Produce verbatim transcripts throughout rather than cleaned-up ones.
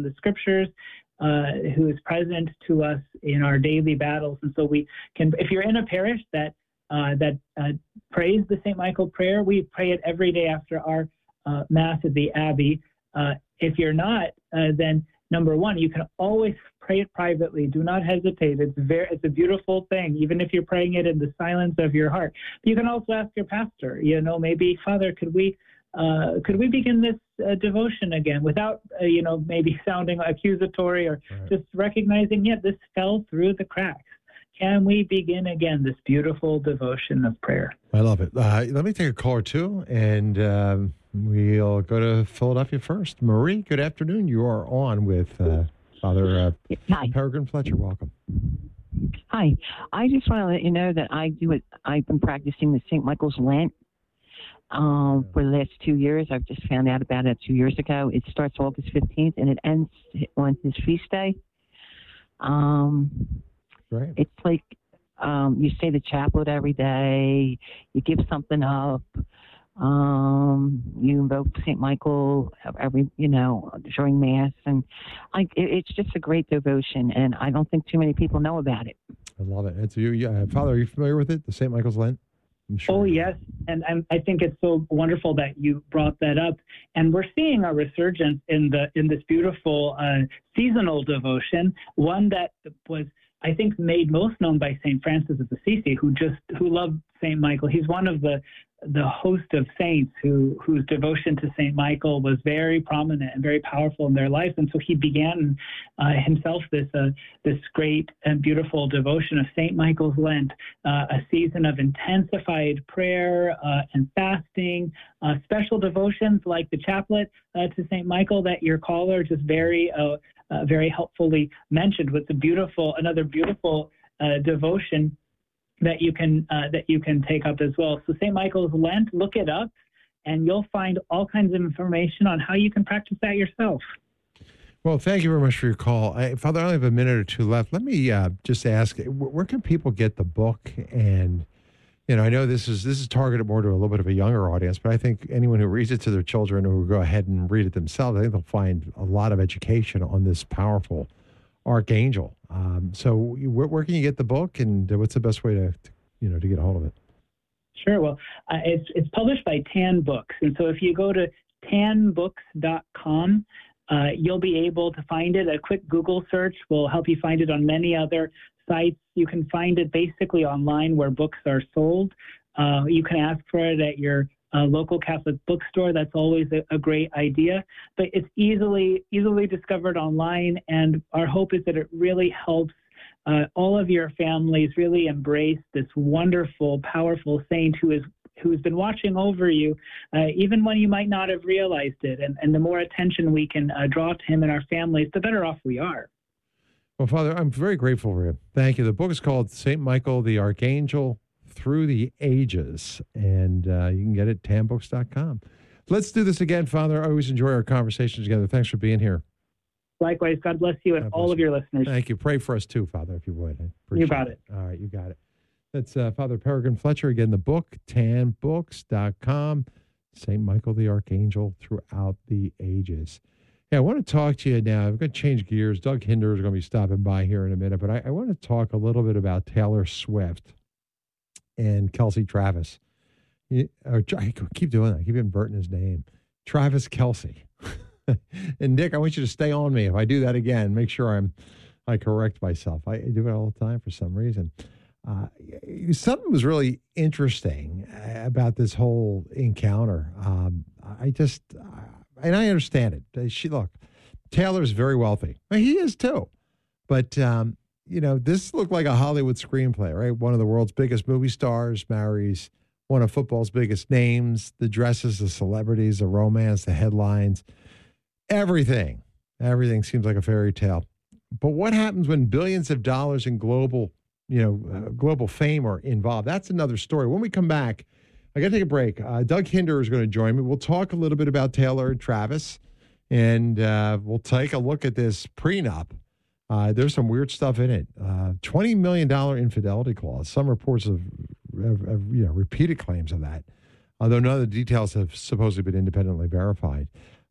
in the scriptures, uh, who is present to us in our daily battles. And so we can, if you're in a parish that uh, that uh, prays the Saint Michael prayer, we pray it every day after our uh, Mass at the Abbey. Uh, if you're not, uh, then number one, you can always pray it privately. Do not hesitate. It's very, it's a beautiful thing, even if you're praying it in the silence of your heart. You can also ask your pastor, you know, maybe, Father, could we, uh, could we begin this uh, devotion again without, uh, you know, maybe sounding accusatory or right. just recognizing, yeah, this fell through the cracks. Can we begin again this beautiful devotion of prayer? I love it. Uh, let me take a call or two, and um, we'll go to Philadelphia first. Marie, good afternoon. You are on with uh, Father uh, Hi. Peregrine Fletcher. Welcome. Hi. I just want to let you know that I do it. I've been practicing the Saint Michael's Lent um, for the last two years. I've just found out about it two years ago. It starts August fifteenth, and it ends on his feast day. Um, Right. It's like um, you say the chaplet every day. You give something up. Um, you invoke Saint Michael every, you know, during Mass, and like it, it's just a great devotion. And I don't think too many people know about it. I love it. It's you, yeah. Father, are you familiar with it? The Saint Michael's Lent? I'm sure. Oh yes, and I'm, I think it's so wonderful that you brought that up. And we're seeing a resurgence in the in this beautiful uh, seasonal devotion, one that was, I think, made most known by Saint Francis of Assisi, who just who loved Saint Michael. He's one of the the host of saints who whose devotion to Saint Michael was very prominent and very powerful in their lives. And so he began uh, himself this uh, this great and beautiful devotion of Saint Michael's Lent, uh, a season of intensified prayer uh, and fasting, uh, special devotions like the chaplet uh, to Saint Michael that your caller just very uh, uh, very helpfully mentioned. With a beautiful another beautiful uh, devotion that you can uh, that you can take up as well. So Saint Michael's Lent, look it up, and you'll find all kinds of information on how you can practice that yourself. Well, thank you very much for your call. I, Father, I only have a minute or two left. Let me uh, just ask, where can people get the book? And, you know, I know this is this is targeted more to a little bit of a younger audience, but I think anyone who reads it to their children or who go ahead and read it themselves, I think they'll find a lot of education on this powerful Archangel. Um, so where, where can you get the book, and what's the best way to, to you know, to get a hold of it? Sure. Well, uh, it's it's published by Tan Books. And so if you go to tan books dot com, uh, you'll be able to find it. A quick Google search will help you find it on many other sites. You can find it basically online where books are sold. Uh, you can ask for it at your Uh, local Catholic bookstore. That's always a, a great idea, but it's easily easily discovered online. And our hope is that it really helps uh, all of your families really embrace this wonderful, powerful saint who is who's been watching over you, uh, even when you might not have realized it. And, and the more attention we can uh, draw to him and our families, the better off we are. Well, Father, I'm very grateful for you. Thank you. The book is called Saint Michael the Archangel Through the Ages, and uh, you can get it at tan books dot com. Let's do this again, Father. I always enjoy our conversations together. Thanks for being here. Likewise. God bless you and God bless all you. of your listeners. Thank you. Pray for us too, Father, if you would. I You got it. it. All right, you got it. That's uh, Father Peregrine Fletcher. Again, the book, tan books dot com, Saint Michael the Archangel Throughout the Ages. Yeah, I want to talk to you now. I'm going to change gears. Doug Hinder is going to be stopping by here in a minute, but I, I want to talk a little bit about Taylor Swift and Kelsey Travis. You, or, I keep doing that. I keep inverting his name. Travis Kelce. And Nick, I want you to stay on me. If I do that again, make sure I'm I correct myself. I do it all the time for some reason. Uh, something was really interesting about this whole encounter. Um, I just, and I understand it. She look, Taylor's very wealthy. He is too, but. Um, You know, this looked like a Hollywood screenplay, right? One of the world's biggest movie stars marries one of football's biggest names, the dresses, the celebrities, the romance, the headlines, everything. Everything seems like a fairy tale. But what happens when billions of dollars in global, you know, uh, global fame are involved? That's another story. When we come back, I got to take a break. Uh, Doug Hinder is going to join me. We'll talk a little bit about Taylor and Travis, and uh, we'll take a look at this prenup. Uh, there's some weird stuff in it. Uh, twenty million dollars infidelity clause. Some reports have, have, have you know, repeated claims of that, although none of the details have supposedly been independently verified.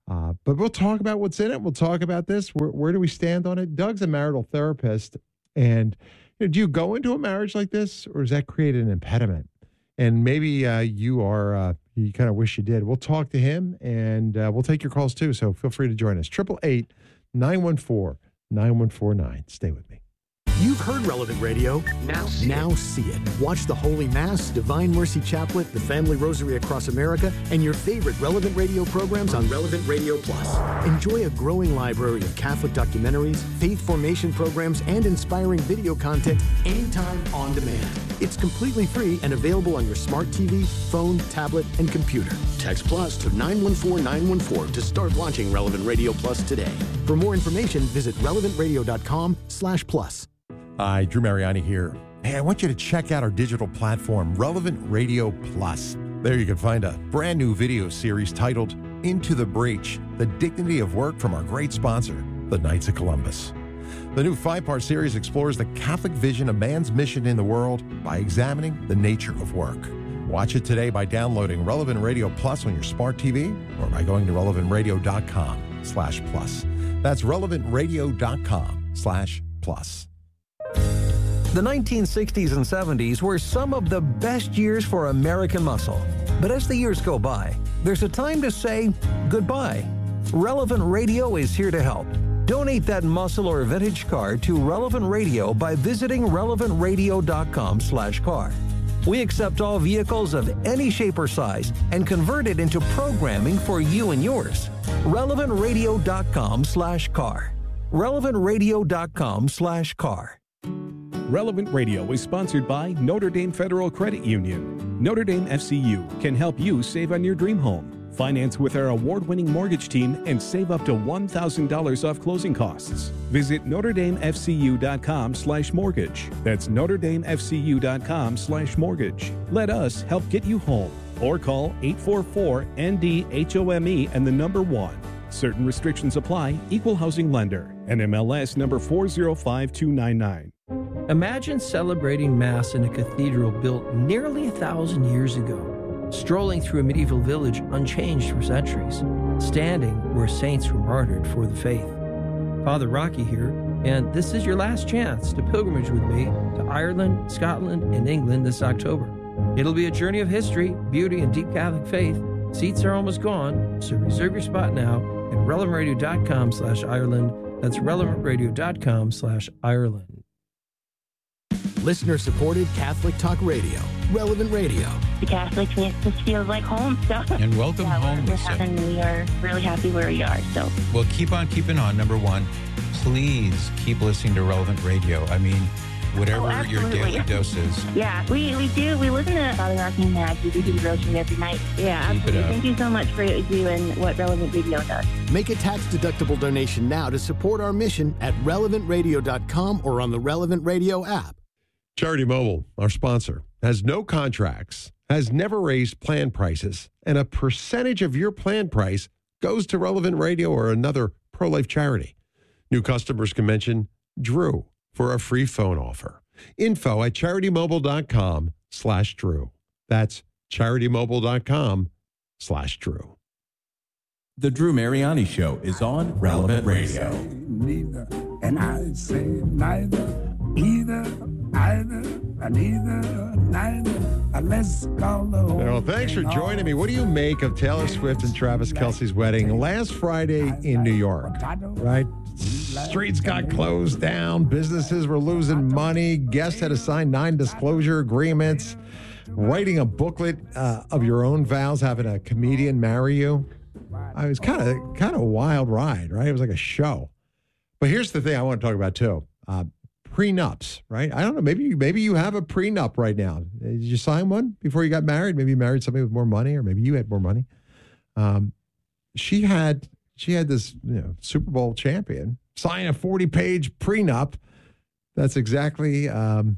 Uh, but we'll talk about what's in it. We'll talk about this. Where, where do we stand on it? Doug's a marital therapist. And you know, do you go into a marriage like this, or does that create an impediment? And maybe uh, you are, uh, you kind of wish you did. We'll talk to him, and uh, we'll take your calls too. So feel free to join us. eight eight eight, nine one four, nine one four nine. Stay with me. You've heard Relevant Radio. Now see, now it. see it. Watch the Holy Mass, Divine Mercy Chaplet, the Family Rosary Across America, and your favorite Relevant Radio programs on Relevant Radio Plus. Enjoy a growing library of Catholic documentaries, faith formation programs, and inspiring video content anytime on demand. It's completely free and available on your smart T V, phone, tablet, and computer. Text Plus to nine one four nine one four to start watching Relevant Radio Plus today. For more information, visit relevant radio dot com slash plus. Hi, Drew Mariani here. Hey, I want you to check out our digital platform, Relevant Radio Plus. There you can find a brand new video series titled Into the Breach, The Dignity of Work from our great sponsor, the Knights of Columbus. The new five-part series explores the Catholic vision of man's mission in the world by examining the nature of work. Watch it today by downloading Relevant Radio Plus on your smart T V or by going to relevant radio dot com slash plus. That's relevant radio dot com slash plus. The nineteen sixties and seventies were some of the best years for American muscle. But as the years go by, there's a time to say goodbye. Relevant Radio is here to help. Donate that muscle or vintage car to Relevant Radio by visiting relevant radio dot com slash car. We accept all vehicles of any shape or size and convert it into programming for you and yours. relevant radio dot com slash car. relevant radio dot com slash car. Relevant Radio is sponsored by Notre Dame Federal Credit Union. Notre Dame F C U can help you save on your dream home. Finance with our award-winning mortgage team and save up to one thousand dollars off closing costs. Visit notre dame f c u dot com slash mortgage. That's notre dame f c u dot com slash mortgage. Let us help get you home. Or call eight four four N D H O M E and the number one. Certain restrictions apply. Equal housing lender. N M L S number four zero five two nine nine. Imagine celebrating Mass in a cathedral built nearly a thousand years ago, strolling through a medieval village unchanged for centuries, standing where saints were martyred for the faith. Father Rocky here, and this is your last chance to pilgrimage with me to Ireland, Scotland, and England this October. It'll be a journey of history, beauty, and deep Catholic faith. Seats are almost gone, so reserve your spot now at relevant radio dot com slash Ireland. That's relevant radio dot com slash Ireland. Listener-supported Catholic Talk Radio, Relevant Radio. The Catholic faith just feels like home. So and welcome yeah, home, we're, Lisa. And we are really happy where we are. So well, keep on keeping on. Number one, please keep listening to Relevant Radio. I mean, whatever oh, your daily dose is. Yeah, we, we do. We listen to Father Rocky and Mads. We do the devotion every night. Yeah, keep absolutely. Thank you so much for what you do and what Relevant Radio does. Make a tax-deductible donation now to support our mission at relevant radio dot com or on the Relevant Radio app. Charity Mobile, our sponsor, has no contracts, has never raised plan prices, and a percentage of your plan price goes to Relevant Radio or another pro-life charity. New customers can mention Drew for a free phone offer. Info at charitymobile.com slash Drew. That's charitymobile.com slash Drew. The Drew Mariani Show is on Relevant Radio. Neither, and I say neither, either, either, neither, neither. Let's call the whole Well, thanks for joining me. What do you make of Taylor Swift and Travis Kelce's wedding last Friday in New York? Right? Streets got closed down. Businesses were losing money. Guests had to sign non-disclosure agreements. Writing a booklet uh, of your own vows, having a comedian marry you. I was kind of kind of a wild ride, right? It was like a show. But here's the thing I want to talk about too: uh, prenups, right? I don't know. Maybe maybe you have a prenup right now. Did you sign one before you got married? Maybe you married somebody with more money, or maybe you had more money. Um, she had she had this you know, Super Bowl champion sign a forty-page prenup. That's exactly. Um,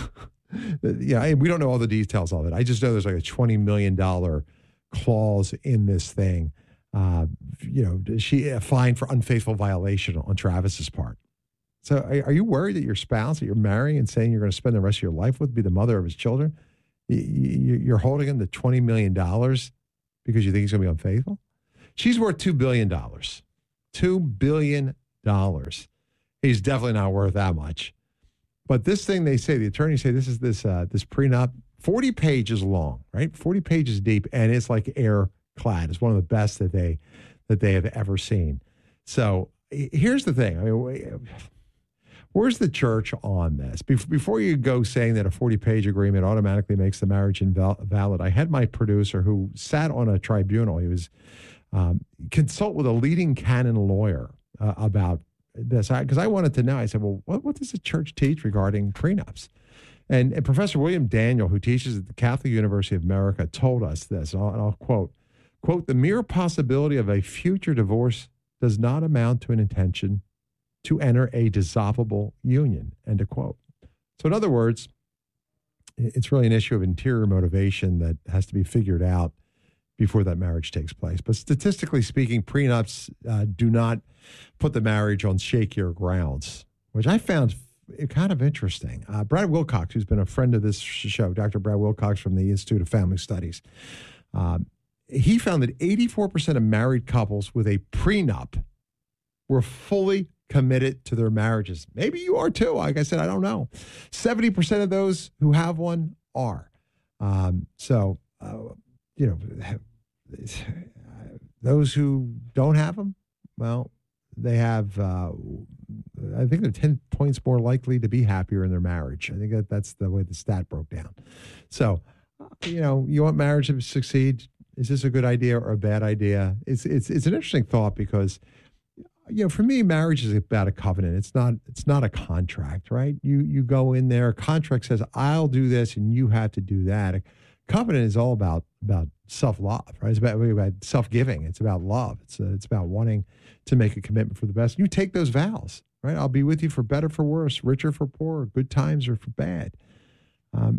yeah, we don't know all the details of it. I just know there's like a twenty million dollars clause in this thing. Uh, you know, she a fine for unfaithful violation on Travis's part. So are, are you worried that your spouse that you're marrying and saying you're going to spend the rest of your life with be the mother of his children? You, you're holding him to twenty million dollars because you think he's going to be unfaithful? She's worth two billion dollars. two billion dollars. He's definitely not worth that much. But this thing, they say, the attorneys say this is this uh, this prenup, forty pages long, right? forty pages deep, and it's like air clad. It's one of the best that they that they have ever seen. So here's the thing. I mean, where's the church on this? Before you go saying that a forty-page agreement automatically makes the marriage invalid, I had my producer who sat on a tribunal. He was um, consult with a leading canon lawyer uh, about this, because I, I wanted to know. I said, well, what, what does the church teach regarding prenups? And, and Professor William Daniel, who teaches at the Catholic University of America, told us this, and I'll, and I'll quote, quote, the mere possibility of a future divorce does not amount to an intention to enter a dissolvable union, end of quote. So in other words, it's really an issue of interior motivation that has to be figured out before that marriage takes place. But statistically speaking, prenups uh, do not put the marriage on shakier grounds, which I found kind of interesting. Uh, Brad Wilcox, who's been a friend of this show, Doctor Brad Wilcox from the Institute of Family Studies, um, he found that eighty-four percent of married couples with a prenup were fully committed to their marriages. Maybe you are too. Like I said, I don't know. seventy percent of those who have one are. Um, so, uh, you know, those who don't have them, well, they have, uh, I think they're ten points more likely to be happier in their marriage. I think that that's the way the stat broke down. So, you know, you want marriage to succeed. Is this a good idea or a bad idea? It's it's it's an interesting thought because, you know, for me, marriage is about a covenant. It's not it's not a contract, right? You you go in there. A contract says I'll do this and you have to do that. A covenant is all about about self-love, right? It's about, about self-giving. It's about love. It's uh, it's about wanting to make a commitment for the best. You take those vows, right? I'll be with you for better, for worse, richer, for poorer, good times or for bad. Um,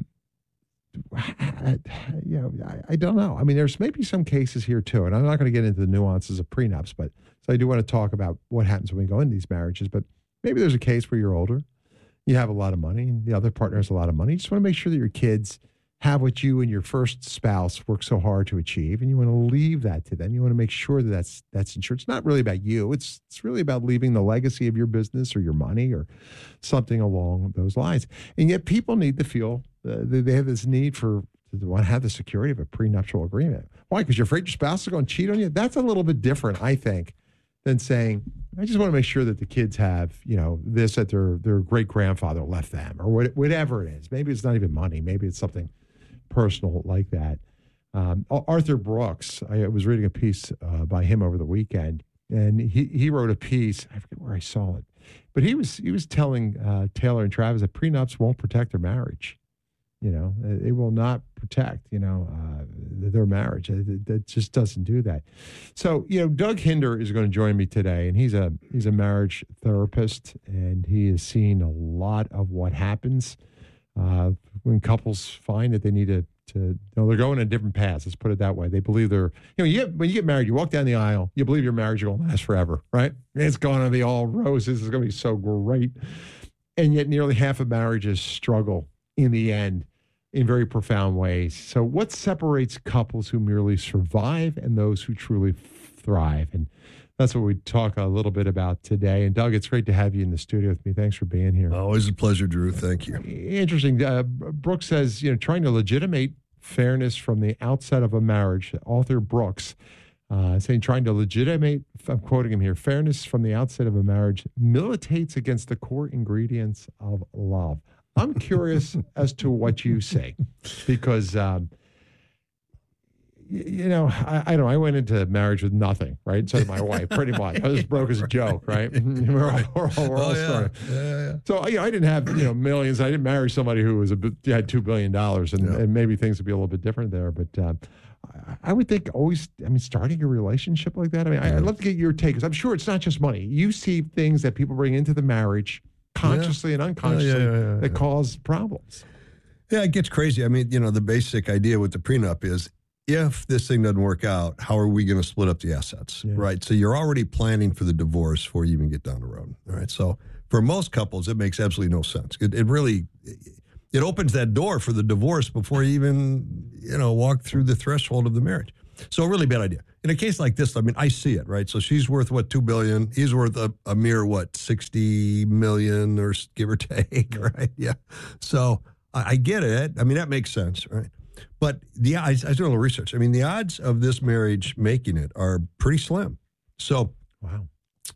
you know, I, I don't know. I mean, there's maybe some cases here too, and I'm not going to get into the nuances of prenups, but so I do want to talk about what happens when we go into these marriages. But maybe there's a case where you're older, you have a lot of money, and the other partner has a lot of money. You just want to make sure that your kids have what you and your first spouse work so hard to achieve, and you want to leave that to them. You want to make sure that that's that's ensured. It's not really about you. It's it's really about leaving the legacy of your business or your money or something along those lines. And yet, people need to feel uh, they have this need for to want to have the security of a prenuptial agreement. Why? Because you're afraid your spouse is going to cheat on you. That's a little bit different, I think, than saying, I just want to make sure that the kids have, you know, this that their their great grandfather left them, or what, whatever it is. Maybe it's not even money. Maybe it's something personal like that. Um, Arthur Brooks, I was reading a piece uh, by him over the weekend, and he, he wrote a piece. I forget where I saw it, but he was he was telling uh, Taylor and Travis that prenups won't protect their marriage. You know, it, it will not protect, you know, uh, their marriage. It, it, it just doesn't do that. So, you know, Doug Hinder is going to join me today, and he's a he's a marriage therapist, and he has seen a lot of what happens Uh, when couples find that they need to, to, you know, they're going in different paths. Let's put it that way. They believe they're, you know, you get, when you get married, you walk down the aisle, you believe your marriage is going to last forever, right? It's going to be all roses. It's going to be so great. And yet nearly half of marriages struggle in the end in very profound ways. So what separates couples who merely survive and those who truly thrive? And that's what we talk a little bit about today. And Doug, it's great to have you in the studio with me. Thanks for being here. Always a pleasure, Drew. Thank you. Interesting. Uh, Brooks says, you know, trying to legitimate fairness from the outset of a marriage. Author Brooks uh, saying, trying to legitimate, I'm quoting him here, fairness from the outset of a marriage militates against the core ingredients of love. I'm curious as to what you say, because um, you know, I, I don't know. I went into marriage with nothing, right? So did my wife, pretty much. I was broke as a joke, right? We're all, we're all, we're all oh, yeah. starting. Yeah, yeah. So, you know, I didn't have, you know, millions. I didn't marry somebody who was a bit, had two billion dollars, and, Yeah. and maybe things would be a little bit different there. But uh, I, I would think always, I mean, starting a relationship like that, I mean, I, I'd love to get your take, because I'm sure it's not just money. You see things that people bring into the marriage consciously and unconsciously Yeah, yeah, yeah, yeah, that yeah. cause problems. Yeah, it gets crazy. I mean, you know, the basic idea with the prenup is, if this thing doesn't work out, how are we going to split up the assets, Yeah. right? So you're already planning for the divorce before you even get down the road, all right? So for most couples, it makes absolutely no sense. It, it really, it opens that door for the divorce before you even, you know, walk through the threshold of the marriage. So a really bad idea. in a case like this, I mean, I see it, right? So she's worth, what, two billion dollars? He's worth a, a mere, what, sixty million dollars or give or take, right? Yeah. So I, I get it. I mean, that makes sense, right? But the I, I was doing a little research. I mean, the odds of this marriage making it are pretty slim. So, wow.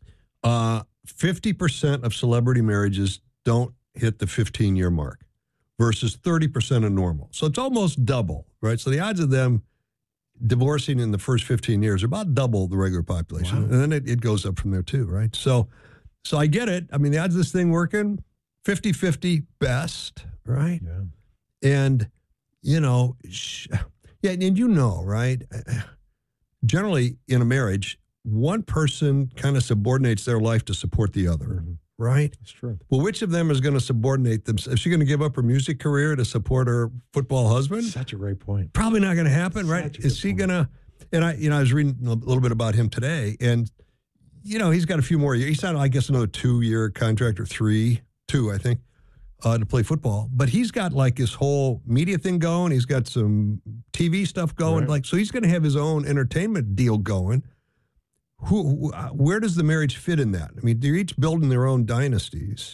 Uh, fifty percent of celebrity marriages don't hit the fifteen-year mark versus thirty percent of normal. So it's almost double, right? So the odds of them divorcing in the first fifteen years are about double the regular population. Wow. And then it, it goes up from there too, right? So so I get it. I mean, the odds of this thing working, fifty-fifty best, right? Yeah. And, you know, sh- yeah, and you know, right? Generally in a marriage, one person kind of subordinates their life to support the other, mm-hmm. right? That's true. Well, which of them is going to subordinate them? Is she going to give up her music career to support her football husband? Such a great point. Probably not going to happen, Such right? Is she going to? And I, you know, I was reading a little bit about him today, and you know, he's got a few more years. He's had, I guess, another two-year contract or three, two, I think, uh, to play football. But he's got like his whole media thing going. He's got some T V stuff going, right. Like so. He's going to have his own entertainment deal going. Who, who, where does the marriage fit in that? I mean, they're each building their own dynasties.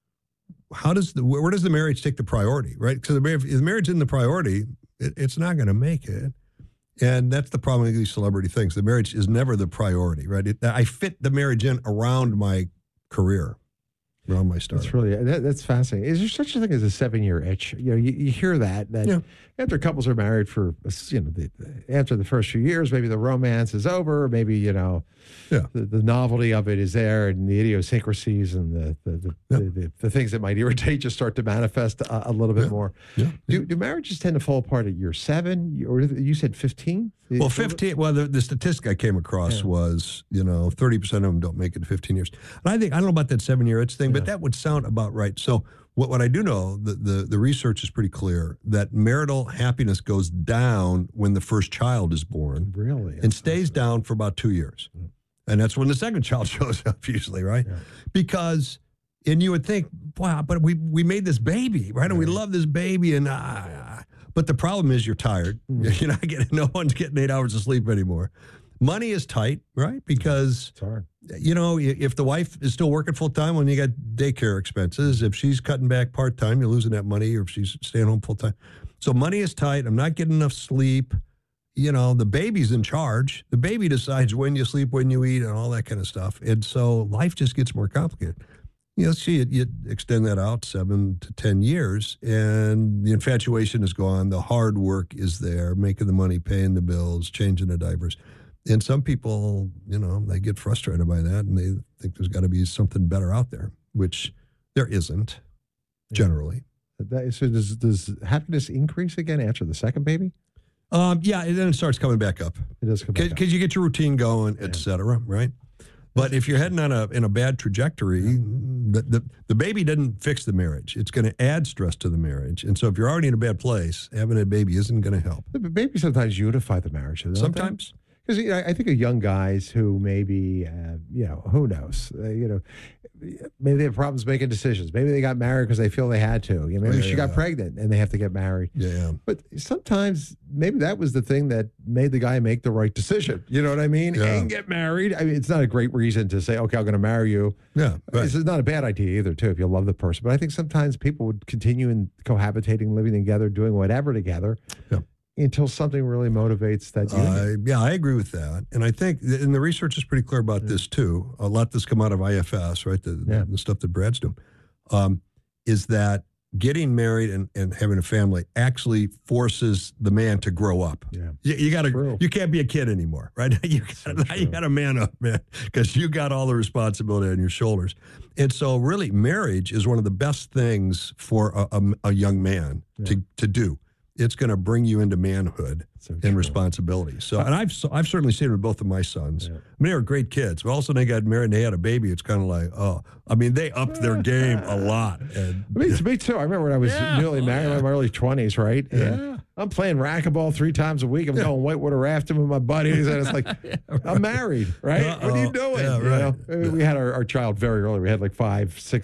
How does the where does the marriage take the priority, right? Because if the marriage isn't the priority, it, it's not going to make it, and that's the problem with these celebrity things. The marriage is never the priority, right? It, I fit the marriage in around my career, around my start. That's really that, that's fascinating. Is there such a thing as a seven-year itch? You know, you, you hear that that. Yeah. After couples are married for, you know, the, after the first few years, maybe the romance is over. Maybe, you know, yeah. the, the novelty of it is there, and the idiosyncrasies and the the, the, yeah. the, the, the things that might irritate just start to manifest a, a little bit yeah. more. Yeah. Do, do marriages tend to fall apart at year seven? Or you said fifteen? Well, fifteen. Well, the, the statistic I came across yeah. was, you know, thirty percent of them don't make it to fifteen years. And I think, I don't know about that seven-year itch thing, yeah. but that would sound about right. So what, what I do know, the, the, the research is pretty clear that marital happiness goes down when the first child is born. Really? And stays down for about two years. Yeah. And that's when the second child shows up usually, right? Yeah. Because, and you would think, wow, but we, we made this baby, right? And we love this baby. And uh, but the problem is you're tired. Mm. You're not getting, no one's getting eight hours of sleep anymore. Money is tight, right? Because, it's hard. You know, if the wife is still working full time, when you got daycare expenses, if she's cutting back part time, you're losing that money, or if she's staying home full time. So money is tight. I'm not getting enough sleep. You know, the baby's in charge. The baby decides when you sleep, when you eat, and all that kind of stuff. And so life just gets more complicated. You know, see, you extend that out seven to ten years, and the infatuation is gone. The hard work is there, making the money, paying the bills, changing the diapers. And some people, you know, they get frustrated by that, and they think there's got to be something better out there, which there isn't, generally. That, so does, does happiness increase again after the second baby? Um, yeah, and then it starts coming back up. It does come back up. Because you get your routine going, et cetera, right? But if you're heading on a in a bad trajectory, the, the, the baby doesn't fix the marriage. It's going to add stress to the marriage. And so if you're already in a bad place, having a baby isn't going to help. The baby sometimes unify the marriage. Sometimes. Because you know, I think of young guys who maybe, uh, you know, who knows, uh, you know, maybe they have problems making decisions. Maybe they got married because they feel they had to. You know, maybe yeah, she yeah, got yeah. pregnant and they have to get married. Yeah. But sometimes maybe that was the thing that made the guy make the right decision. You know what I mean? Yeah. And get married. I mean, it's not a great reason to say, okay, I'm going to marry you. Yeah. Right. It's not a bad idea either, too, if you love the person. But I think sometimes people would continue in cohabitating, living together, doing whatever together. Yeah. Until something really motivates that union. Uh, yeah, I agree with that. And I think, and the research is pretty clear about yeah. this too. A lot that's come out of I F S, right? The, yeah. the stuff that Brad's doing, um, is that getting married and, and having a family actually forces the man to grow up. Yeah. You, you got to, you can't be a kid anymore, right? you got you got to man up, man, because you got all the responsibility on your shoulders. And so really marriage is one of the best things for a, a, a young man yeah. to, to do. It's going to bring you into manhood so and responsibility. So, and I've I've certainly seen it with both of my sons. Yeah. I mean, they were great kids, but all of a sudden they got married and they had a baby. It's kind of like, oh, I mean, they upped their game a lot. And, me, yeah. me too. I remember when I was yeah. newly married, oh, yeah. in my early twenties, right? Yeah. And I'm playing racquetball three times a week. I'm yeah. going whitewater rafting with my buddies, and it's like, yeah, right. I'm married, right? Uh-oh. What are you doing? Yeah, right. You know? yeah. We had our, our child very early. We had like five, six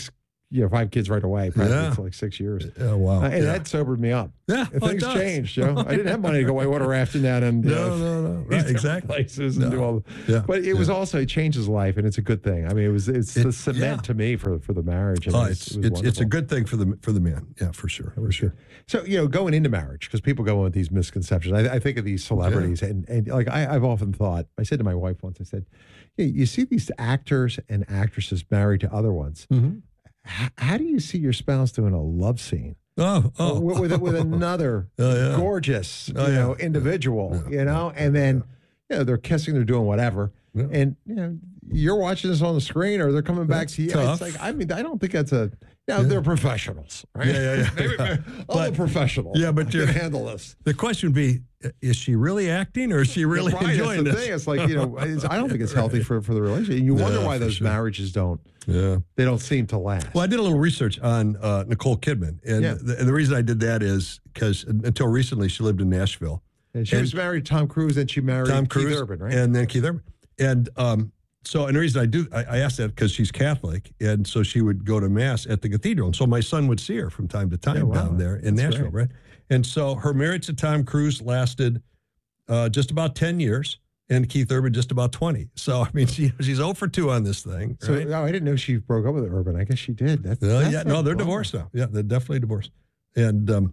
you know, five kids right away, probably Yeah. for like six years. Oh, wow. Uh, and Yeah. that sobered me up. Yeah, And well, it things does. changed, Joe. I didn't have money to go whitewater rafting down and you No, know, no, no. these Right, different exactly. places and No. do all. The, Yeah. But it was also it changed his life, and it's a good thing. I mean, it was it's It- the cement yeah. to me for for the marriage. And Oh, it was- it's it was it's, it's a wonderful. good thing for the for the man. Yeah, for sure. For sure. So, you know, going into marriage, because people go in with these misconceptions. I, I think of these celebrities, and, and like I, I've often thought, I said to my wife once, I said, you, you see these actors and actresses married to other ones. Mm-hmm. H- how do you see your spouse doing a love scene? Oh, oh. With, with, with another Oh, yeah. gorgeous, Oh, you yeah. know, individual, Yeah. you know, and then, you know, they're kissing, they're doing whatever. Yeah. And, you know, you're watching this on the screen or they're coming back That's to you. tough. It's like, I mean, I don't think that's a, you know, they're professionals, right? Yeah, yeah, yeah. Maybe, maybe, I'm a But- professional. yeah, but I can you're- handle this. The question would be: is she really acting, or is she really Yeah, right, enjoying that's the this? thing. It's like, you know, it's, I don't think it's healthy for, for the relationship. You wonder Yeah, why for those sure. marriages don't, Yeah. they don't seem to last. Well, I did a little research on uh, Nicole Kidman, and Yeah. the, and the reason I did that is because until recently she lived in Nashville. And she and was married to Tom Cruise, and she married Tom Keith Cruise, Urban, right? and then Keith Urban, and um, so and the reason I do I, I asked that because she's Catholic, and so she would go to mass at the cathedral, and so my son would see her from time to time Yeah, wow. down there in That's Nashville, great. right? And so her marriage to Tom Cruise lasted uh, just about ten years. And Keith Urban just about twenty. So, I mean, she, she's oh for two on this thing. So, right? oh, I didn't know she broke up with Urban. I guess she did. That's, Uh, that's yeah, a no, they're bummer. divorced now. Yeah, they're definitely divorced. And um,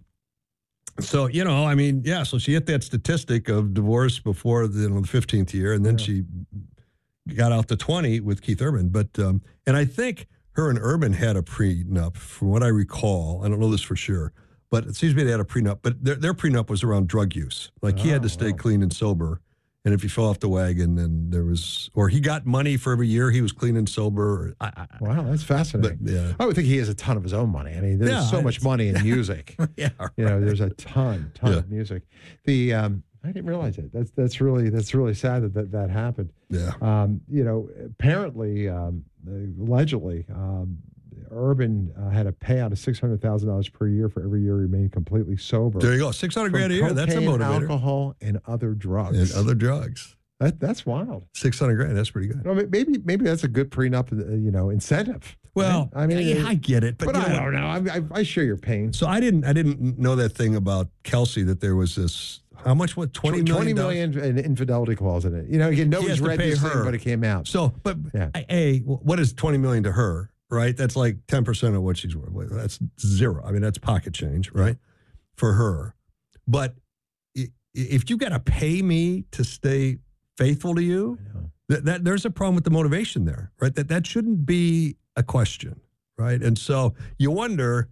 so, you know, I mean, yeah, so she hit that statistic of divorce before the, you know, the fifteenth year, and then Yeah. she got out to twenty with Keith Urban. But, um, and I think her and Urban had a prenup, from what I recall. I don't know this for sure, but it seems to me they had a prenup, but their, their prenup was around drug use. Like he had to Oh, stay wow. clean and sober. And if he fell off the wagon, then there was, or he got money for every year he was clean and sober. I, I, Wow, that's fascinating. But, yeah. I would think he has a ton of his own money. I mean, there's Yeah, so I- much money in music. yeah, You know, there's a ton, ton Yeah. of music. The um, I didn't realize it. That's that's really that's really sad that that, that happened. yeah. Um, you know, apparently, um, allegedly, um, Urban uh, had a payout of six hundred thousand dollars per year for every year he remained completely sober. There you go. six hundred from grand a year. That's a cocaine, motivator. alcohol, and other drugs. And other drugs. That, that's wild. six hundred grand. That's pretty good. You know, maybe maybe that's a good prenup, uh, you know, incentive. Well, right? I mean, yeah, I get it, but, but you know I what? don't know. I, I, I share your pain. So I didn't. I didn't know that thing about Kelsey. That there was this. How much? What? Twenty million. twenty million an infidelity clause in it. You know, again, He has nobody's to read pay this her. thing, but it came out. So, but Yeah. a what is twenty million to her? Right. That's like ten percent of what she's worth. Well, that's zero. I mean, that's pocket change, right, for her. But i- if you got to pay me to stay faithful to you, that, that there's a problem with the motivation there, right? That that shouldn't be a question, right? And so you wonder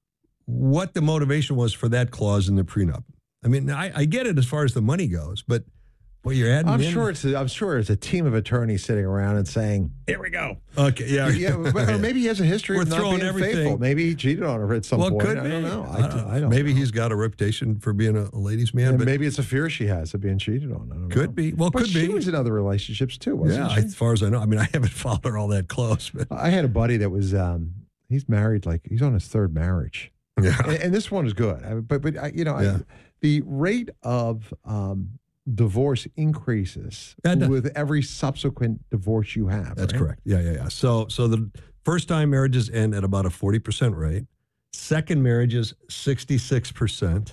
what the motivation was for that clause in the prenup. I mean, I, I get it as far as the money goes, but well, you're adding. I'm in- sure it's a, I'm sure it's a team of attorneys sitting around and saying, "Here we go." Okay, yeah, Yeah, but, or maybe he has a history We're of not throwing being everything- faithful. Maybe he cheated on her at some well, point. could I be. don't know. I, I don't I don't maybe know. he's got a reputation for being a, a ladies' man, And but maybe it's a fear she has of being cheated on. I don't could know. be. Well, But could she be. was in other relationships too, wasn't Yeah, she? as far as I know. I mean, I haven't followed her all that close, but I had a buddy that was um, he's married, like he's on his third marriage, yeah, and, and this one is good. I, but but I, you know, Yeah. I, the rate of um, divorce increases Yeah, it does. with every subsequent divorce you have. that's right? correct. Yeah, yeah, yeah. So, so the first time marriages end at about a forty percent rate. Second marriages, sixty-six percent,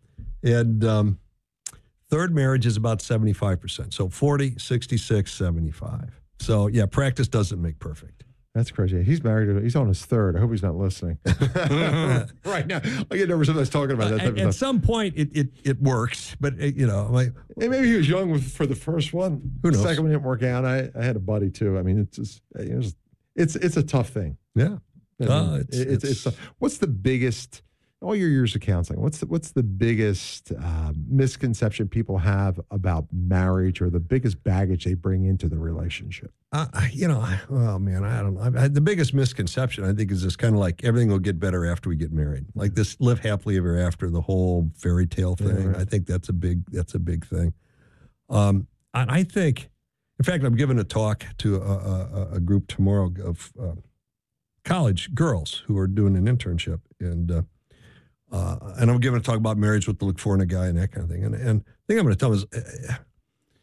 and um, third marriage is about seventy-five percent. So forty, sixty-six, seventy-five. So yeah, practice doesn't make perfect. That's crazy. He's married. to- He's on his third. I hope he's not listening. right now, I get nervous when I was talking about that type At, of at stuff. some point, it it, it works, but it, you know, like And maybe he was young with, for the first one. Who knows? The second one didn't work out. I, I had a buddy too. I mean, it's just, it was, it's it's a tough thing. yeah. I mean, Uh, it's- it- it's, it's, it's- what's the biggest? All your years of counseling, what's the, what's the biggest uh, misconception people have about marriage, or the biggest baggage they bring into the relationship? Uh, you know, I- oh man, I don't know. I, I, the biggest misconception I think is this kind of like everything will get better after we get married, like this live happily ever after, the whole fairy tale Yeah, thing. right. I think that's a big that's a big thing. Um, and I think, in fact, I'm giving a talk to a, a, a group tomorrow of uh, college girls who are doing an internship, and uh, uh, and I'm giving a talk about marriage, what to look for in a guy, and that kind of thing. And and the thing I'm going to tell them is. Uh,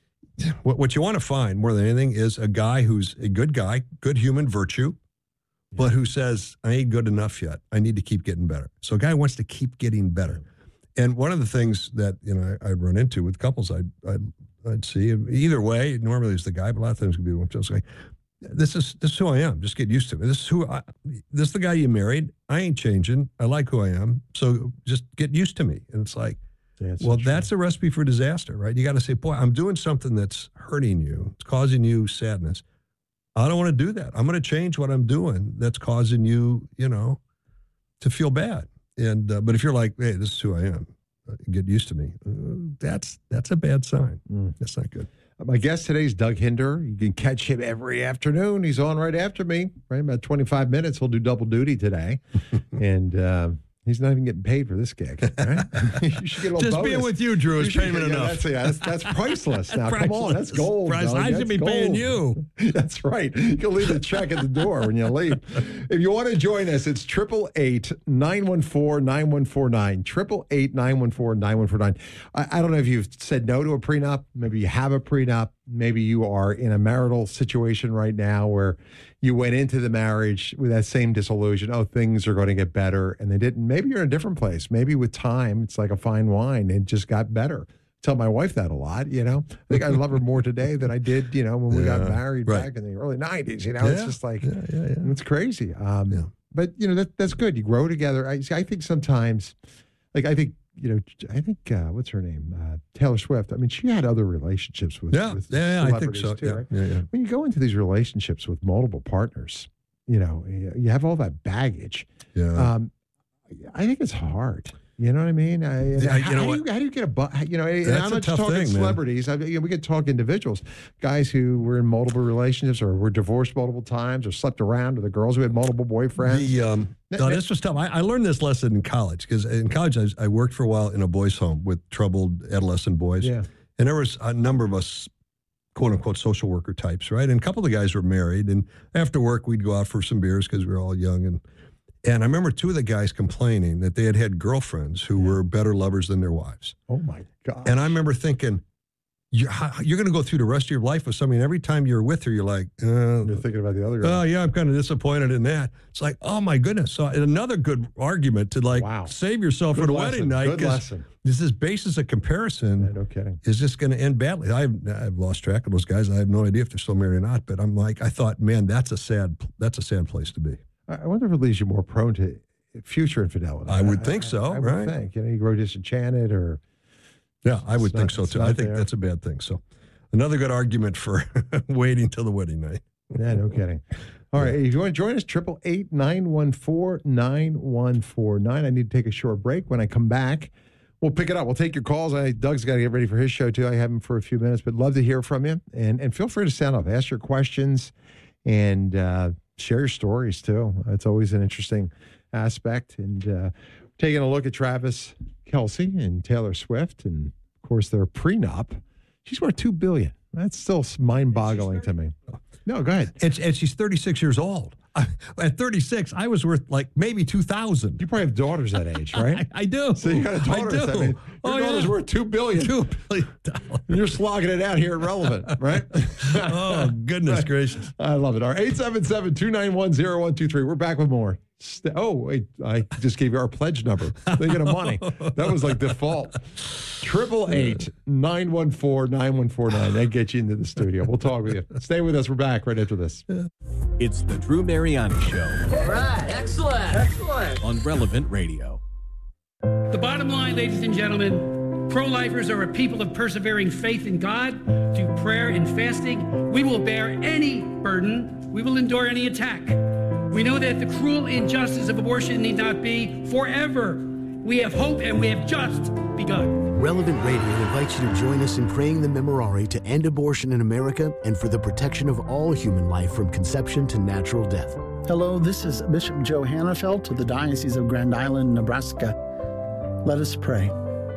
What, what you want to find more than anything is a guy who's a good guy, good human virtue, but who says, I ain't good enough yet. I need to keep getting better. So a guy wants to keep getting better. And one of the things that, you know, I, I'd run into with couples, I'd, I'd, I'd see, either way, normally it's the guy, but a lot of times it could be the woman. Just like, this is, this is who I am. Just get used to it. This is who I, this is the guy you married. I ain't changing. I like who I am. So just get used to me. And it's like, yeah, it's well, that's a recipe for disaster, right? You got to say, boy, I'm doing something that's hurting you. It's causing you sadness. I don't want to do that. I'm going to change what I'm doing that's causing you, you know, to feel bad. And uh, but if you're like, hey, this is who I am, uh, get used to me. Uh, that's that's a bad sign. Mm. That's not good. My guest today is Doug Hinder. You can catch him every afternoon. He's on right after me, right? About twenty-five minutes. He'll do double duty today. and uh, he's not even getting paid for this gig, right? You should get a little Just bonus. being with you, Drew, is You payment should- yeah, enough. That's, yeah, that's, that's priceless now. Come on, that's gold. Priceless. Doug. I should That's be paying gold. you. That's right. You can leave the check at the door when you leave. If you want to join us, it's triple eight nine one four nine one four nine. Triple eight nine one four nine one four nine. I, I don't know if you've said no to a prenup. Maybe you have a prenup. Maybe you are in a marital situation right now where you went into the marriage with that same disillusion. Oh, things are going to get better, and they didn't. Maybe you're in a different place. Maybe with time, it's like a fine wine. It just got better. Tell my wife that a lot, you know. I think I love her more today than I did, you know, when we Yeah, got married right. back in the early nineties. You know, it's Yeah, just like, yeah, yeah, yeah. it's crazy. Um, Yeah. But, you know, that that's good. You grow together. I, I think sometimes, like, I think, you know, I think, uh, what's her name? Uh, Taylor Swift. I mean, she had other relationships with, Yeah, with yeah, yeah, I think celebrities so. too, Yeah, right? yeah, yeah. When you go into these relationships with multiple partners, you know, you you have all that baggage. Yeah. Um, I think it's hard. You know what I mean? I, and Yeah, you how, know how, what? do you, how do you get a, bu- you know, and That's I'm a not just tough talking thing, man. celebrities. I, you know, we could talk individuals, guys who were in multiple relationships or were divorced multiple times or slept around with the girls who had multiple boyfriends. The, um, no, this was tough. I, I learned this lesson in college because in college I, I worked for a while in a boys' home with troubled adolescent boys. Yeah. And there was a number of us, quote unquote, social worker types, right? And a couple of the guys were married. And after work, we'd go out for some beers because we were all young. And and I remember two of the guys complaining that they had had girlfriends who were better lovers than their wives. Oh, my God. And I remember thinking, you're, you're going to go through the rest of your life with somebody, and every time you're with her, you're like, uh, You're thinking about the other guy. oh, yeah, I'm kind of disappointed in that. It's like, oh, my goodness. So another good argument to, like, Wow. save yourself Good for the lesson. wedding night. Good 'cause lesson. This is basis of comparison. Yeah, no kidding. Is this going to end badly? I've, I've lost track of those guys. I have no idea if they're still married or not. But I'm like, I thought, man, that's a sad, that's a sad place to be. I I wonder if it leaves you more prone to future infidelity. I would think so, I, I right? would think. You know, you grow disenchanted or. Yeah, I would It's think not- so it's too. not I think there. that's a bad thing. So another good argument for waiting till the wedding night. Yeah, no kidding. All right, if you want to join us, triple eight nine one four nine one four nine. I need to take a short break. When I come back, we'll pick it up. We'll take your calls. I, Doug's got to get ready for his show too. I have him for a few minutes, but love to hear from you. And and feel free to sound off, ask your questions, and uh, share your stories too. It's always an interesting aspect. And uh, taking a look at Travis Kelce and Taylor Swift, and of course their prenup. She's worth two billion dollars. That's still mind-boggling to me. No, go ahead. And, and she's thirty-six years old. I, at thirty-six, I was worth like maybe two thousand. You probably have daughters that age, right? I, I do. So you got a daughter. I do. I mean, your oh, daughter's yeah. worth two billion. Two billion dollars. And you're slogging it out here at Relevant, right? Oh, goodness gracious. I love it. All right, eight seven seven, two nine one, zero one two three. We're back with more. St- oh, wait, I just gave you our pledge number. Thinking of money. That was like default. Triple eight nine one four nine one four nine. That gets you into the studio. We'll talk with you. Stay with us. We're back right after this. It's the Drew Mariani Show All right. Excellent. Excellent. on Relevant Radio. The bottom line, ladies and gentlemen, pro-lifers are a people of persevering faith in God, through prayer and fasting. We will bear any burden. We will endure any attack. We know that the cruel injustice of abortion need not be forever. We have hope, and we have just begun. Relevant Radio invites you to join us in praying the Memorare to end abortion in America and for the protection of all human life from conception to natural death. Hello, this is Bishop Joe Hannafelt of the Diocese of Grand Island, Nebraska. Let us pray.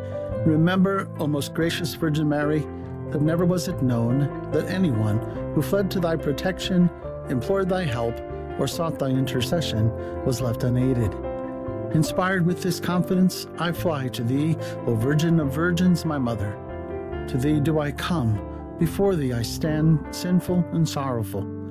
Remember, O most gracious Virgin Mary, that never was it known that anyone who fled to thy protection, implored thy help, or sought thy intercession was left unaided. Inspired with this confidence, I fly to thee, O Virgin of Virgins, my mother. To thee do I come, before thee I stand sinful and sorrowful.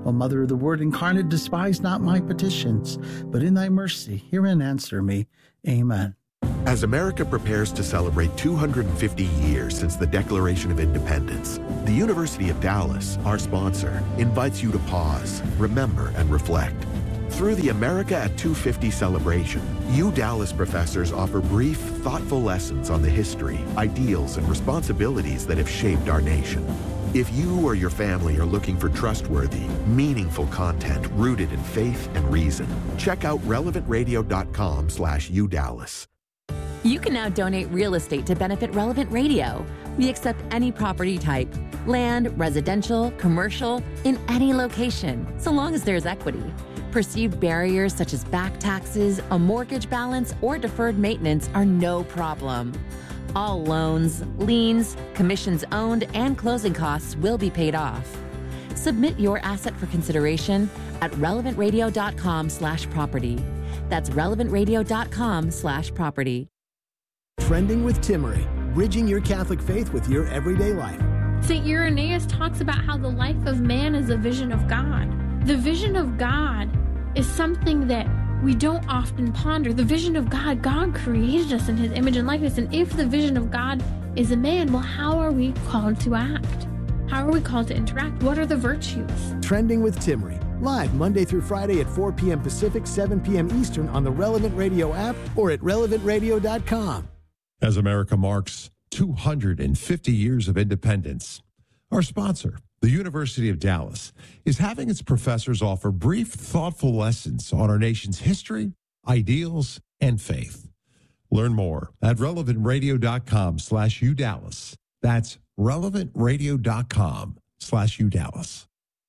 O Mother of the Word incarnate, despise not my petitions, but in thy mercy hear and answer me. Amen. As America prepares to celebrate two hundred fifty years since the Declaration of Independence, the University of Dallas, our sponsor, invites you to pause, remember, and reflect. Through the America at two fifty celebration, U Dallas professors offer brief, thoughtful lessons on the history, ideals, and responsibilities that have shaped our nation. If you or your family are looking for trustworthy, meaningful content rooted in faith and reason, check out relevant radio dot com slash U Dallas. You can now donate real estate to benefit Relevant Radio. We accept any property type, land, residential, commercial, in any location, so long as there's equity. Perceived barriers such as back taxes, a mortgage balance, or deferred maintenance are no problem. All loans, liens, commissions owned, and closing costs will be paid off. Submit your asset for consideration at relevant radio dot com slash property. That's relevant radio dot com slash property. Trending with Timmery, bridging your Catholic faith with your everyday life. Saint Irenaeus talks about how the life of man is a vision of God. The vision of God is something that we don't often ponder. The vision of God, God created us in his image and likeness. And if the vision of God is a man, well, how are we called to act? How are we called to interact? What are the virtues? Trending with Timmery, live Monday through Friday at four p.m. Pacific, seven p.m. Eastern on the Relevant Radio app or at relevant radio dot com. As America marks two hundred fifty years of independence, our sponsor, the University of Dallas, is having its professors offer brief, thoughtful lessons on our nation's history, ideals, and faith. Learn more at relevant radio dot com slash U Dallas. That's relevant radio dot com slash U Dallas.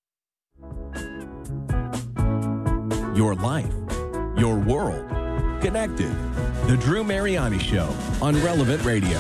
Your life, your world, connected. The Drew Mariani Show on Relevant Radio.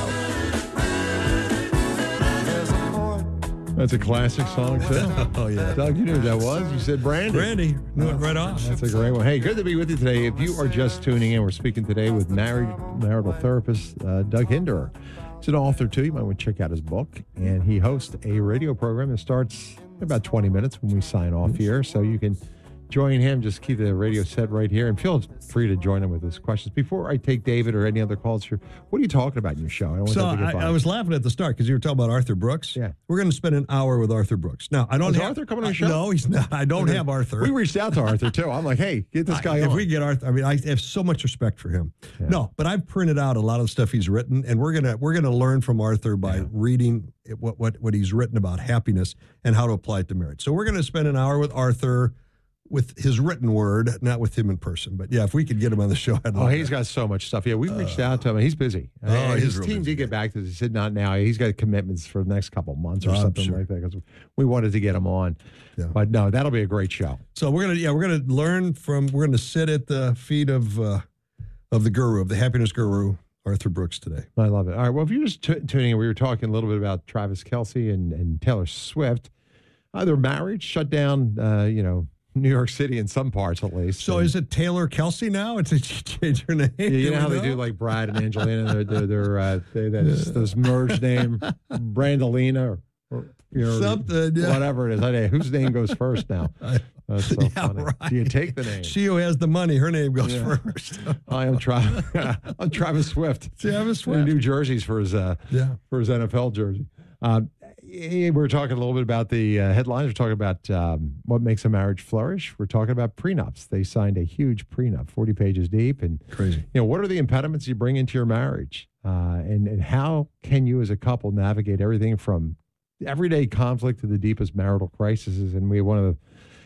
That's a classic song, too. Oh, yeah. Doug, you knew who that was. You said Brandy. Brandy. Knew it right off. That's a great one. Hey, good to be with you today. If you are just tuning in, we're speaking today with married marital therapist uh, Doug Hinderer. He's an author, too. You might want to check out his book. And he hosts a radio program that starts in about twenty minutes when we sign off here. So you can join him. Just keep the radio set right here and feel free to join him with his questions. Before I take David or any other calls here, what are you talking about in your show? I don't want so that to get I, I was laughing at the start because you were talking about Arthur Brooks. Yeah. We're going to spend an hour with Arthur Brooks. Now, I don't Is have Arthur coming on the show? No, he's not. I don't have Arthur. We reached out to Arthur, too. I'm like, hey, get this guy I, on. If we get Arthur, I mean, I have so much respect for him. Yeah. No, but I've printed out a lot of the stuff he's written, and we're gonna we're gonna learn from Arthur by yeah. reading what what what he's written about happiness and how to apply it to marriage. So we're going to spend an hour with Arthur, with his written word, not with him in person. But yeah, if we could get him on the show, I'd love Oh, he's that. got so much stuff. Yeah, we reached uh, out to him. He's busy. Oh, uh, he's his real team busy. did get back to us. He said not now. He's got commitments for the next couple of months or Oh, I'm something sure. like that because we wanted to get him on. Yeah. But no, that'll be a great show. So we're gonna yeah we're gonna learn from we're gonna sit at the feet of uh, of the guru of the happiness guru Arthur Brooks today. I love it. All right. Well, if you're just t- tuning in, we were talking a little bit about Travis Kelce and, and Taylor Swift. Uh, their marriage shut down, uh, you know, New York City in some parts at least. So and, is it Taylor Kelsey now? It's a change her name. Yeah, you Do know we how they do like Brad and Angelina. They're they're, they're uh, they, that's this merged name, Brandolina or, or you know, Something, yeah. whatever it is. I know whose name goes first now. That's so Yeah, funny. right. Do you take the name? She who has the money, her name goes Yeah. first. I am Travis. I'm Travis Swift. Travis Swift. New jerseys for his uh, Yeah. for his N F L jersey. Um, we were talking a little bit about the uh, headlines. We're talking about um, what makes a marriage flourish. We're talking about prenups. They signed a huge prenup, forty pages deep, and Crazy. You know, what are the impediments you bring into your marriage, uh, and and how can you as a couple navigate everything from everyday conflict to the deepest marital crises? And we have one of the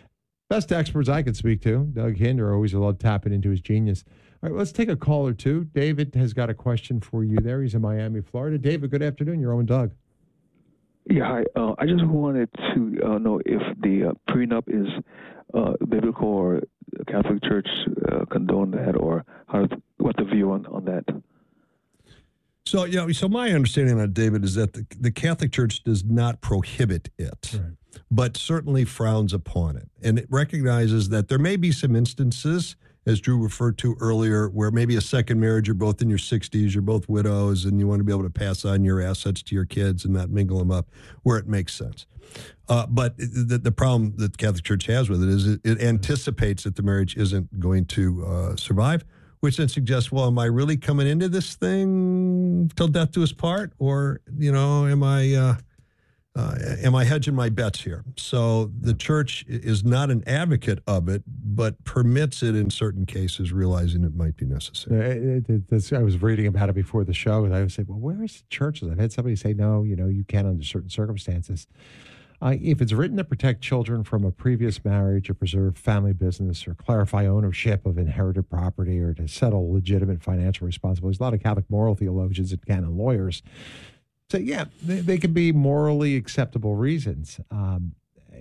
best experts I could speak to, Doug Hinder. Always love tapping into his genius. All right, let's take a call or two. David has got a question for you there. He's in Miami, Florida. David, good afternoon. You're on with Doug. Yeah, hi. Uh, I just wanted to uh, know if the uh, prenup is uh, biblical or the Catholic Church uh, condone that, or how, what the view on, on that. So, yeah, so my understanding on it, David, is that the, the Catholic Church does not prohibit it. Right. but certainly frowns upon it. And it recognizes that there may be some instances, as Drew referred to earlier, where maybe a second marriage, you're both in your sixties, you're both widows, and you want to be able to pass on your assets to your kids and not mingle them up where it makes sense. Uh, but the, the problem that the Catholic Church has with it is it, it anticipates that the marriage isn't going to uh, survive, which then suggests, well, am I really coming into this thing till death do us part? Or, you know, am I... Uh, Uh, am I hedging my bets here? So the church is not an advocate of it, but permits it in certain cases, realizing it might be necessary. It, it, it, I was reading about it before the show, and I would say, well, where is the churches? I've had somebody say, no, you know, you can under certain circumstances. Uh, if it's written to protect children from a previous marriage or preserve family business or clarify ownership of inherited property or to settle legitimate financial responsibilities, a lot of Catholic moral theologians and canon lawyers so, yeah, they, they can be morally acceptable reasons. Um,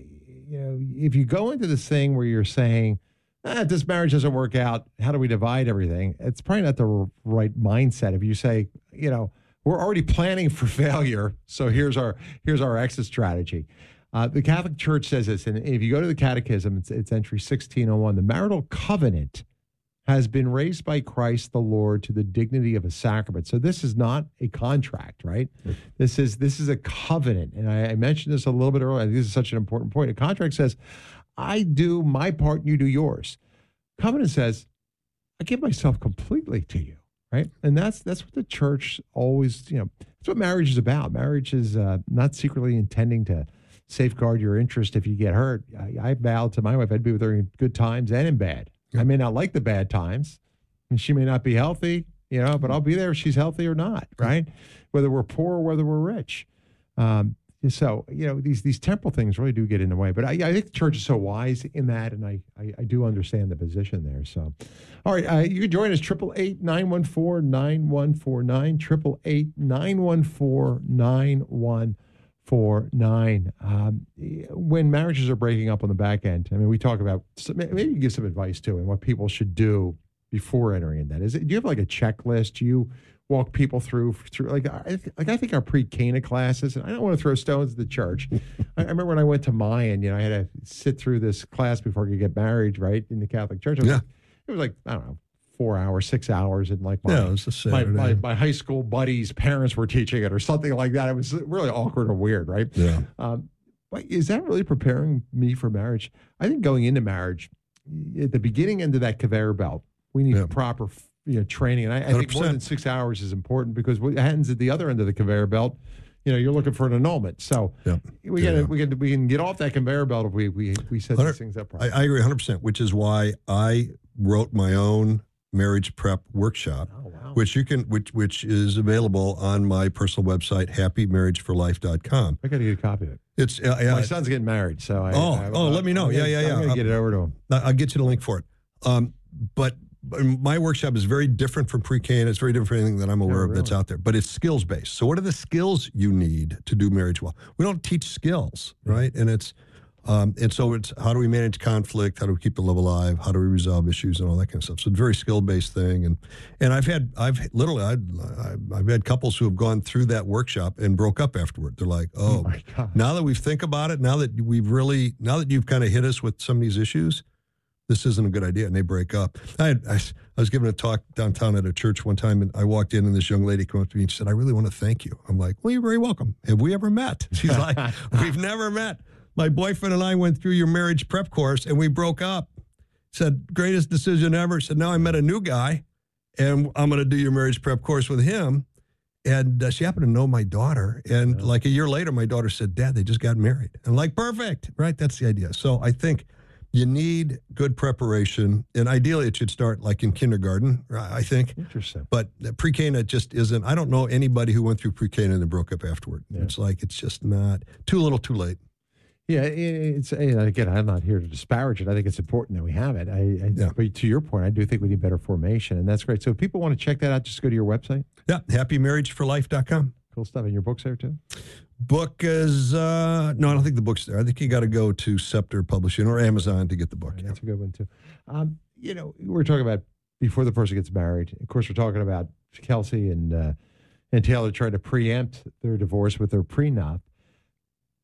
you know, if you go into this thing where you're saying, ah, if this marriage doesn't work out, how do we divide everything? It's probably not the right mindset. If you say, you know, we're already planning for failure, so here's our here's our exit strategy. Uh, the Catholic Church says this, and if you go to the Catechism, it's, it's entry sixteen oh one, the marital covenant has been raised by Christ the Lord to the dignity of a sacrament. So this is not a contract, right? This is this is a covenant. And I, I mentioned this a little bit earlier. I think this is such an important point. A contract says, I do my part and you do yours. Covenant says, I give myself completely to you, right? And that's that's what the church always, you know, that's what marriage is about. Marriage is uh, not secretly intending to safeguard your interest if you get hurt. I, I vowed to my wife I'd be with her in good times and in bad. I may not like the bad times, and she may not be healthy, you know, but I'll be there if she's healthy or not, right? Whether we're poor or whether we're rich. Um, so, you know, these these temporal things really do get in the way. But I, I think the church is so wise in that, and I, I, I do understand the position there. So, all right, uh, you can join us, triple eight, nine one four, nine one four nine, triple eight, nine one four, nine one four nine. Um, when marriages are breaking up on the back end, I mean, we talk about, maybe you can give some advice too, and what people should do before entering in that. Is it, do you have like a checklist? Do you walk people through, through like, I, th- like I think our pre-Cana classes, and I don't want to throw stones at the church. I, I remember when I went to Mayan, you know, I had to sit through this class before I could get married, right, in the Catholic Church. It was, yeah. like, it was like, I don't know, four hours, six hours, and like my, yeah, it was a Saturday. my, my, my high school buddies' parents were teaching it or something like that. It was really awkward or weird, right? Yeah. Um, but is that really preparing me for marriage? I think going into marriage, at the beginning end of that conveyor belt, we need yeah. proper you know, training. And I, I think more than six hours is important because what happens at the other end of the conveyor belt, you know, you're looking for an annulment. So yeah. we yeah. can we can we can get off that conveyor belt if we we we set these things up properly. I, I agree one hundred percent, which is why I wrote my own marriage prep workshop, oh, wow. which you can which which is available on my personal website, happy marriage for life dot com. I got to get a copy of it. It's uh, my uh, son's getting married, so I, oh I, oh I, let me know. I'm yeah gonna, yeah yeah. I'm gonna get it over to him. I'll get you the link for it. Um, but my workshop is very different from pre-K, it's very different from anything that I'm aware oh, of really? that's out there. But it's skills based. So what are the skills you need to do marriage well? We don't teach skills, right? And it's Um, and so it's how do we manage conflict? How do we keep the love alive? How do we resolve issues and all that kind of stuff? So it's a very skill-based thing. And and I've had, I've literally, I've, I've had couples who have gone through that workshop and broke up afterward. They're like, oh, oh my God. Now that we think about it, now that we've really, now that you've kind of hit us with some of these issues, this isn't a good idea. And they break up. I, had, I, I was giving a talk downtown at a church one time, and I walked in, and this young lady came up to me and said, I really want to thank you. I'm like, well, you're very welcome. Have we ever met? She's like, we've never met. My boyfriend and I went through your marriage prep course, and we broke up. Said, greatest decision ever. Said, now I met a new guy, and I'm going to do your marriage prep course with him. And uh, she happened to know my daughter. And yeah. like a year later, my daughter said, Dad, they just got married. And like, perfect, right? That's the idea. So I think you need good preparation. And ideally, it should start like in kindergarten, I think. Interesting. But pre-K just isn't. I don't know anybody who went through pre-K and then broke up afterward. Yeah. It's like, it's just not, too little, too late. Yeah, it's again, I'm not here to disparage it. I think it's important that we have it. I, I yeah. But to your point, I do think we need better formation, and that's great. So if people want to check that out, just go to your website. Yeah, happy marriage for life dot com. Cool stuff. And your book's there too? Book is, uh, no, I don't think the book's there. I think you got to go to Scepter Publishing or Amazon to get the book. Right, yeah. That's a good one too. Um, you know, we're talking about before the person gets married. Of course, we're talking about Kelsey and uh, and Taylor trying to preempt their divorce with their prenup.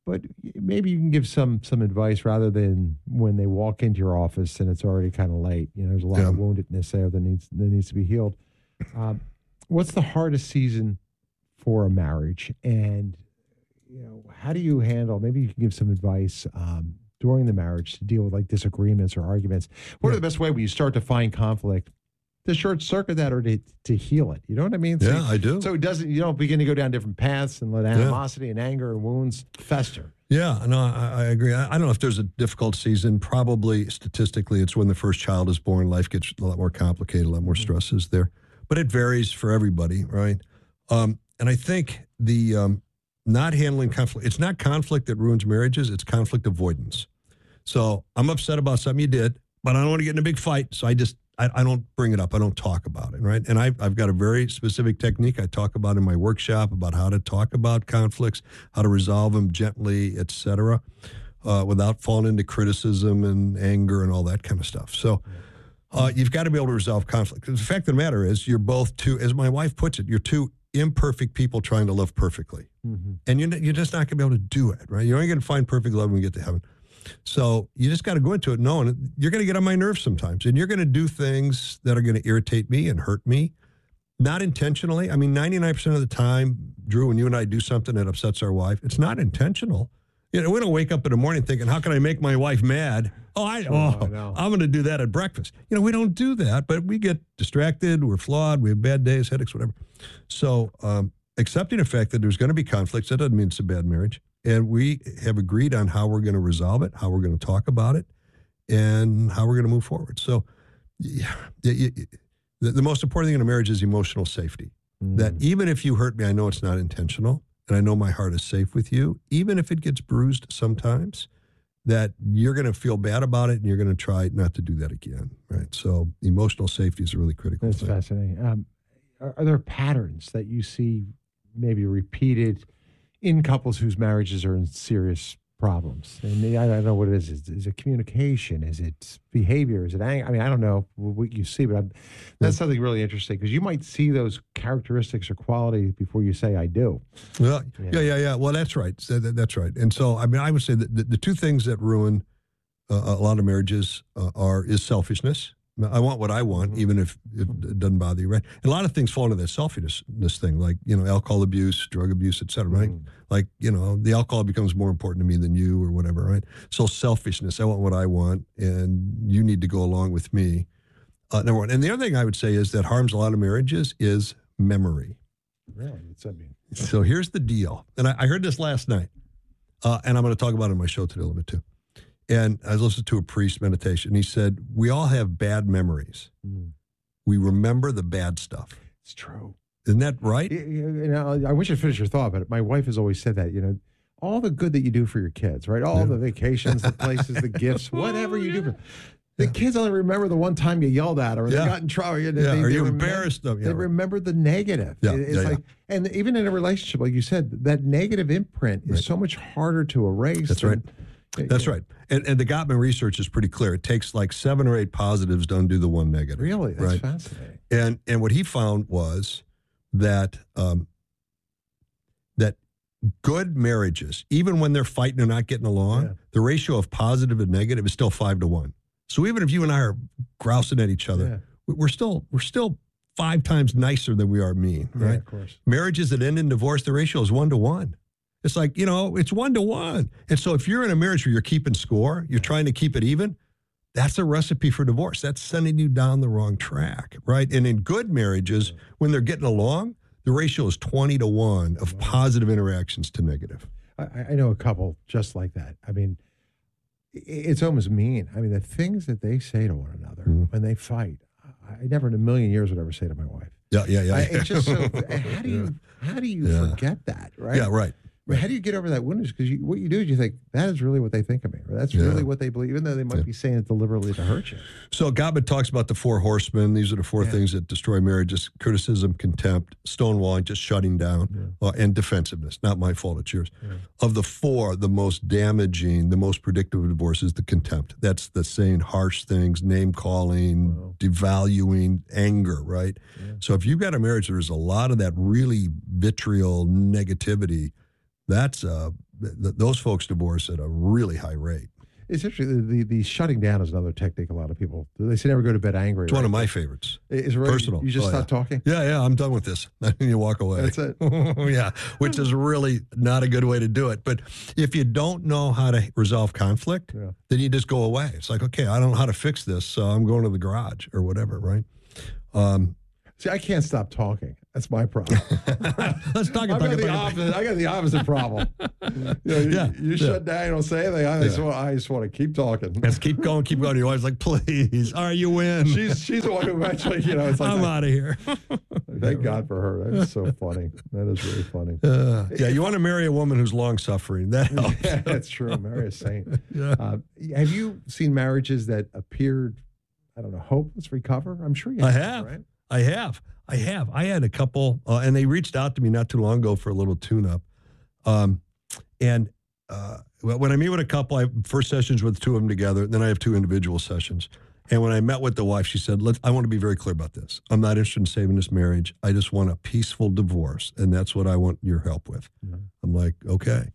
but maybe you can give some some advice rather than when they walk into your office and it's already kind of late. You know, there's a lot Yeah. of woundedness there that needs that needs to be healed. Um, what's the hardest season for a marriage, and you know, how do you handle? Maybe you can give some advice um, during the marriage to deal with like disagreements or arguments. What are the best way when you start to find conflict to short circuit that or to, to heal it? You know what I mean? So Yeah, you- I do. So it doesn't, you don't begin to go down different paths and let animosity and anger and wounds fester. Yeah, no, I, I agree. I, I don't know if there's a difficult season. Probably statistically, it's when the first child is born. Life gets a lot more complicated, a lot more stresses there. But it varies for everybody, right? Um, and I think the um, not handling conflict, it's not conflict that ruins marriages, it's conflict avoidance. So I'm upset about something you did, but I don't want to get in a big fight. So I just, I, I don't bring it up. I don't talk about it, right? And I've, I've got a very specific technique I talk about in my workshop about how to talk about conflicts, how to resolve them gently, et cetera, uh, without falling into criticism and anger and all that kind of stuff. So uh, you've got to be able to resolve conflict. The fact of the matter is you're both two, as my wife puts it, you're two imperfect people trying to love perfectly. Mm-hmm. And you're, you're just not going to be able to do it, right? You're only going to find perfect love when you get to heaven. So you just got to go into it knowing you're going to get on my nerves sometimes, and you're going to do things that are going to irritate me and hurt me, not intentionally. I mean, ninety-nine percent of the time, Drew, when you and I do something that upsets our wife, it's not intentional. You know, we don't wake up in the morning thinking, how can I make my wife mad? Oh, I, Sure, oh, I know. I'm going to do that at breakfast. You know, we don't do that, but we get distracted. We're flawed. We have bad days, headaches, whatever. So um, accepting the fact that there's going to be conflicts, that doesn't mean it's a bad marriage. And we have agreed on how we're going to resolve it, how we're going to talk about it, and how we're going to move forward. So yeah, yeah, yeah, the, the most important thing in a marriage is emotional safety. Mm. That even if you hurt me, I know it's not intentional, and I know my heart is safe with you, even if it gets bruised sometimes, that you're going to feel bad about it, and you're going to try not to do that again, right? So emotional safety is a really critical That's thing. fascinating. Um, are, are there patterns that you see maybe repeated in couples whose marriages are in serious problems? And I don't know what it is. Is, is it communication? Is it behavior? Is it anger? I mean, I don't know what you see, but I'm, that's something really interesting because you might see those characteristics or qualities before you say "I do." Well, yeah, yeah, yeah. Well, that's right. So that, that's right. And so, I mean, I would say that the, the two things that ruin uh, a lot of marriages uh, are is selfishness. I want what I want, even if, if it doesn't bother you, right? And a lot of things fall into that selfishness this thing, like, you know, alcohol abuse, drug abuse, et cetera, right? Like, you know, the alcohol becomes more important to me than you or whatever, right? So selfishness, I want what I want, and you need to go along with me. Uh, number one. And the other thing I would say is that harms a lot of marriages is memory. Really? What's that mean? So here's the deal. And I, I heard this last night, uh, and I'm going to talk about it on my show today a little bit too. And I was listening to a priest meditation. He said, we all have bad memories. Mm. We remember the bad stuff. It's true. Isn't that right? You, you know, I wish I'd finish your thought, but my wife has always said that, you know, all the good that you do for your kids, right? All Yeah. the vacations, the places, the gifts, whatever you do for the kids only remember the one time you yelled at her or Yeah. they got in trouble. They, Yeah, they, or they you remember- embarrassed them. Yeah, They right. remember the negative. Yeah, It- It's yeah, like, and even in a relationship, like you said, that negative imprint is Right. so much harder to erase. That's than- right. That's right. And, and the Gottman research is pretty clear. It takes like seven or eight positives to undo the one negative. Really? That's right? fascinating. And and what he found was that um, that good marriages, even when they're fighting or not getting along, Yeah. the ratio of positive and negative is still five to one. So even if you and I are grousing at each other, Yeah. we- we're still we're still five times nicer than we are mean, Yeah, right? of course. Marriages that end in divorce, the ratio is one to one. It's like, you know, it's one to one. And so if you're in a marriage where you're keeping score, you're trying to keep it even, that's a recipe for divorce. That's sending you down the wrong track, right? And in good marriages, when they're getting along, the ratio is twenty to one of positive interactions to negative. I, I know a couple just like that. I mean, i- it's almost mean. I mean, the things that they say to one another Mm-hmm. when they fight, I never in a million years would ever say to my wife. Yeah, yeah, yeah. I, it's just so. How do you how do you Yeah. forget that? Right? Yeah, right. I mean, how do you get over that woundedness? Because you, what you do is you think that is really what they think of me, or that's Yeah. really what they believe, even though they might Yeah. be saying it deliberately to hurt you. So Gottman talks about the four horsemen. These are the four Yeah. things that destroy marriages: criticism, contempt, stonewalling, just shutting down, uh, and defensiveness. Not my fault, it's yours. Of the four, the most damaging, the most predictive of divorce is the contempt. That's the saying harsh things, name calling, devaluing, anger, right? So if you've got a marriage where there's a lot of that really vitriol, negativity, that's a th- th- those folks divorce at a really high rate. It's actually the, the the shutting down is another technique a lot of people do. They say never go to bed angry. It's right? one of my favorites. It's really, personal. You just oh, stop yeah. talking? Yeah, yeah, I'm done with this. And you walk away. That's it. Yeah, which is really not a good way to do it. But if you don't know how to resolve conflict, yeah. then you just go away. It's like, okay, I don't know how to fix this, so I'm going to the garage or whatever, right? Um, See, I can't stop talking. That's my problem. Let's talk I about got the opposite. I got the opposite problem. You know, you, Yeah, you yeah. shut down, you don't say anything. I, just Yeah. want, I just want to keep talking. Let's keep going, keep going. Your wife's like, please, are you in? She's she's the one who actually, you know, it's like I'm out of here. Thank God for her. That is so funny. That is really funny. Uh, yeah, you want to marry a woman who's long suffering. That helps. Yeah, that's true. Marry a saint. Yeah. Uh, have you seen marriages that appeared, I don't know, hopeless recover? I'm sure you have. I have. Right? I have. I have. I had a couple, uh, and they reached out to me not too long ago for a little tune-up. Um, and uh, when I meet with a couple, I have first sessions with two of them together, then I have two individual sessions. And when I met with the wife, she said, Let, I want to be very clear about this. I'm not interested in saving this marriage. I just want a peaceful divorce, and that's what I want your help with. Mm-hmm. I'm like, okay.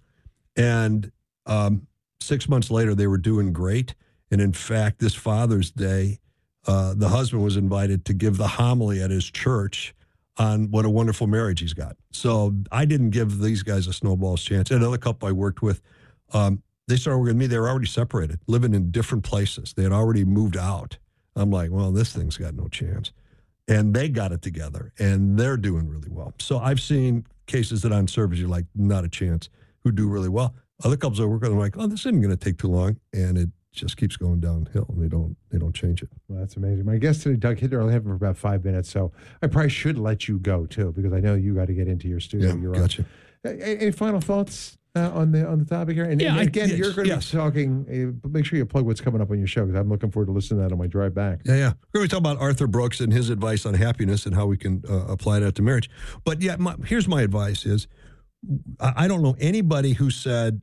And um, six months later, they were doing great. And in fact, this Father's Day, Uh, the husband was invited to give the homily at his church on what a wonderful marriage he's got. So I didn't give these guys a snowball's chance. Another couple I worked with, um, they started working with me. They were already separated, living in different places. They had already moved out. I'm like, well, this thing's got no chance. And they got it together, and they're doing really well. So I've seen cases that on surface you're like, not a chance, who do really well. Other couples I work with, I'm like, oh, this isn't going to take too long, and it just keeps going downhill, and they don't they don't change it. Well, that's amazing. My guest today, Doug Hinder, I'll have him for about five minutes, so I probably should let you go too, because I know you got to get into your studio. Yeah, You're gotcha. On. Any, any final thoughts uh, on the on the topic here? And, Yeah, and I- again, yes, you're going to yes. be talking. Uh, make sure you plug what's coming up on your show, because I'm looking forward to listening to that on my drive back. Yeah, yeah. We're going to talk about Arthur Brooks and his advice on happiness and how we can uh, apply that to marriage. But yeah, my, here's my advice is, I, I don't know anybody who said,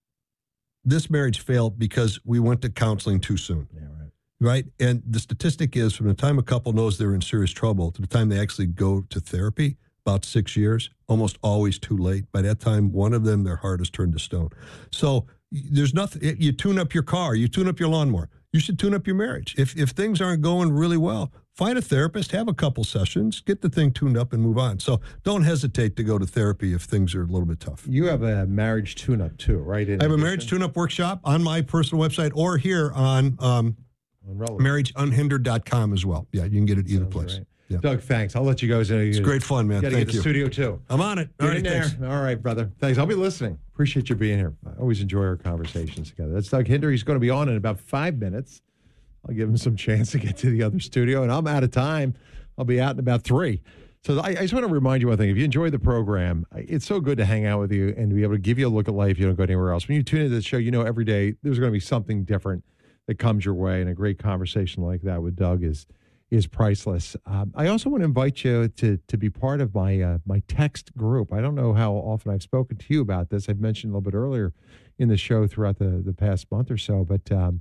this marriage failed because we went to counseling too soon. Yeah, right. Right? And the statistic is from the time a couple knows they're in serious trouble to the time they actually go to therapy, about six years, almost always too late. By that time, one of them, their heart is turned to stone. So there's nothing, you tune up your car, you tune up your lawnmower. You should tune up your marriage. If if things aren't going really well, find a therapist, have a couple sessions, get the thing tuned up and move on. So don't hesitate to go to therapy if things are a little bit tough. You have a marriage tune-up too, right? In I have a addition? marriage tune-up workshop on my personal website or here on um, marriage unhindered dot com as well. Yeah, you can get it either Sounds place. great. Yeah. Doug, thanks. I'll let you go. So It's great fun, man. Got to Thank get to you. the studio too. I'm on it. Get All right, in there. thanks. All right, brother. Thanks. I'll be listening. Appreciate you being here. I always enjoy our conversations together. That's Doug Hinder. He's going to be on in about five minutes. I'll give him some chance to get to the other studio, and I'm out of time. I'll be out in about three. So I, I just want to remind you one thing. If you enjoy the program, it's so good to hang out with you and to be able to give you a look at life. You don't go anywhere else. When you tune into the show, you know every day there's going to be something different that comes your way, and a great conversation like that with Doug is is priceless. Um, I also want to invite you to to be part of my uh, my text group. I don't know how often I've spoken to you about this. I've mentioned a little bit earlier in the show throughout the, the past month or so, but um,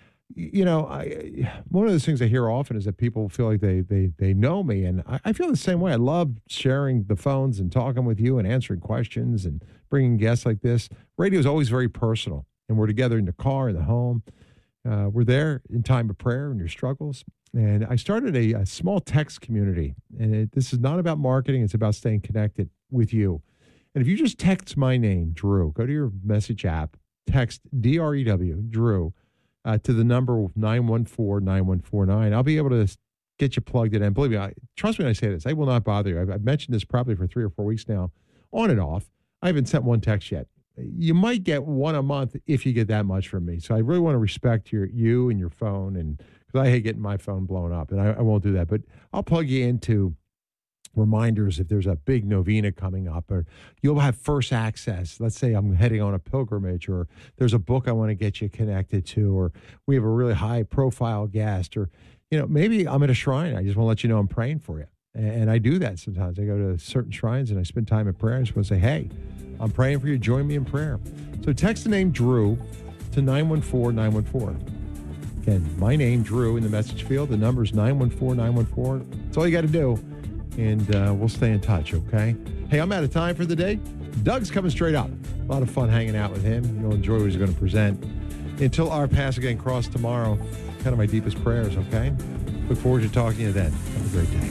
you know, I, one of those things I hear often is that people feel like they they they know me, and I, I feel the same way. I love sharing the phones and talking with you and answering questions and bringing guests like this. Radio is always very personal, and we're together in the car, in the home. Uh, we're there in time of prayer and your struggles. And I started a, a small text community, and it, this is not about marketing. It's about staying connected with you. And if you just text my name, Drew, go to your message app, text D R E W, Drew, uh, to the number nine one four, nine one four nine. I'll be able to get you plugged in. And believe me, I, trust me when I say this, I will not bother you. I've, I've mentioned this probably for three or four weeks now, on and off. I haven't sent one text yet. You might get one a month if you get that much from me. So I really want to respect your you and your phone, and because I hate getting my phone blown up, and I, I won't do that. But I'll plug you into reminders if there's a big novena coming up, or you'll have first access. Let's say I'm heading on a pilgrimage, or there's a book I want to get you connected to, or we have a really high profile guest, or you know maybe I'm at a shrine. I just want to let you know I'm praying for you. And I do that sometimes. I go to certain shrines and I spend time in prayer. I just want to say, hey, I'm praying for you. Join me in prayer. So text the name Drew to nine one four, nine one four. Again, my name, Drew, in the message field. The number is nine one four, nine one four. That's all you got to do. and uh, we'll stay in touch, okay? Hey, I'm out of time for the day. Doug's coming straight up. A lot of fun hanging out with him. You'll enjoy what he's going to present. Until our paths again cross tomorrow, kind of my deepest prayers, okay? Look forward to talking to you then. Have a great day.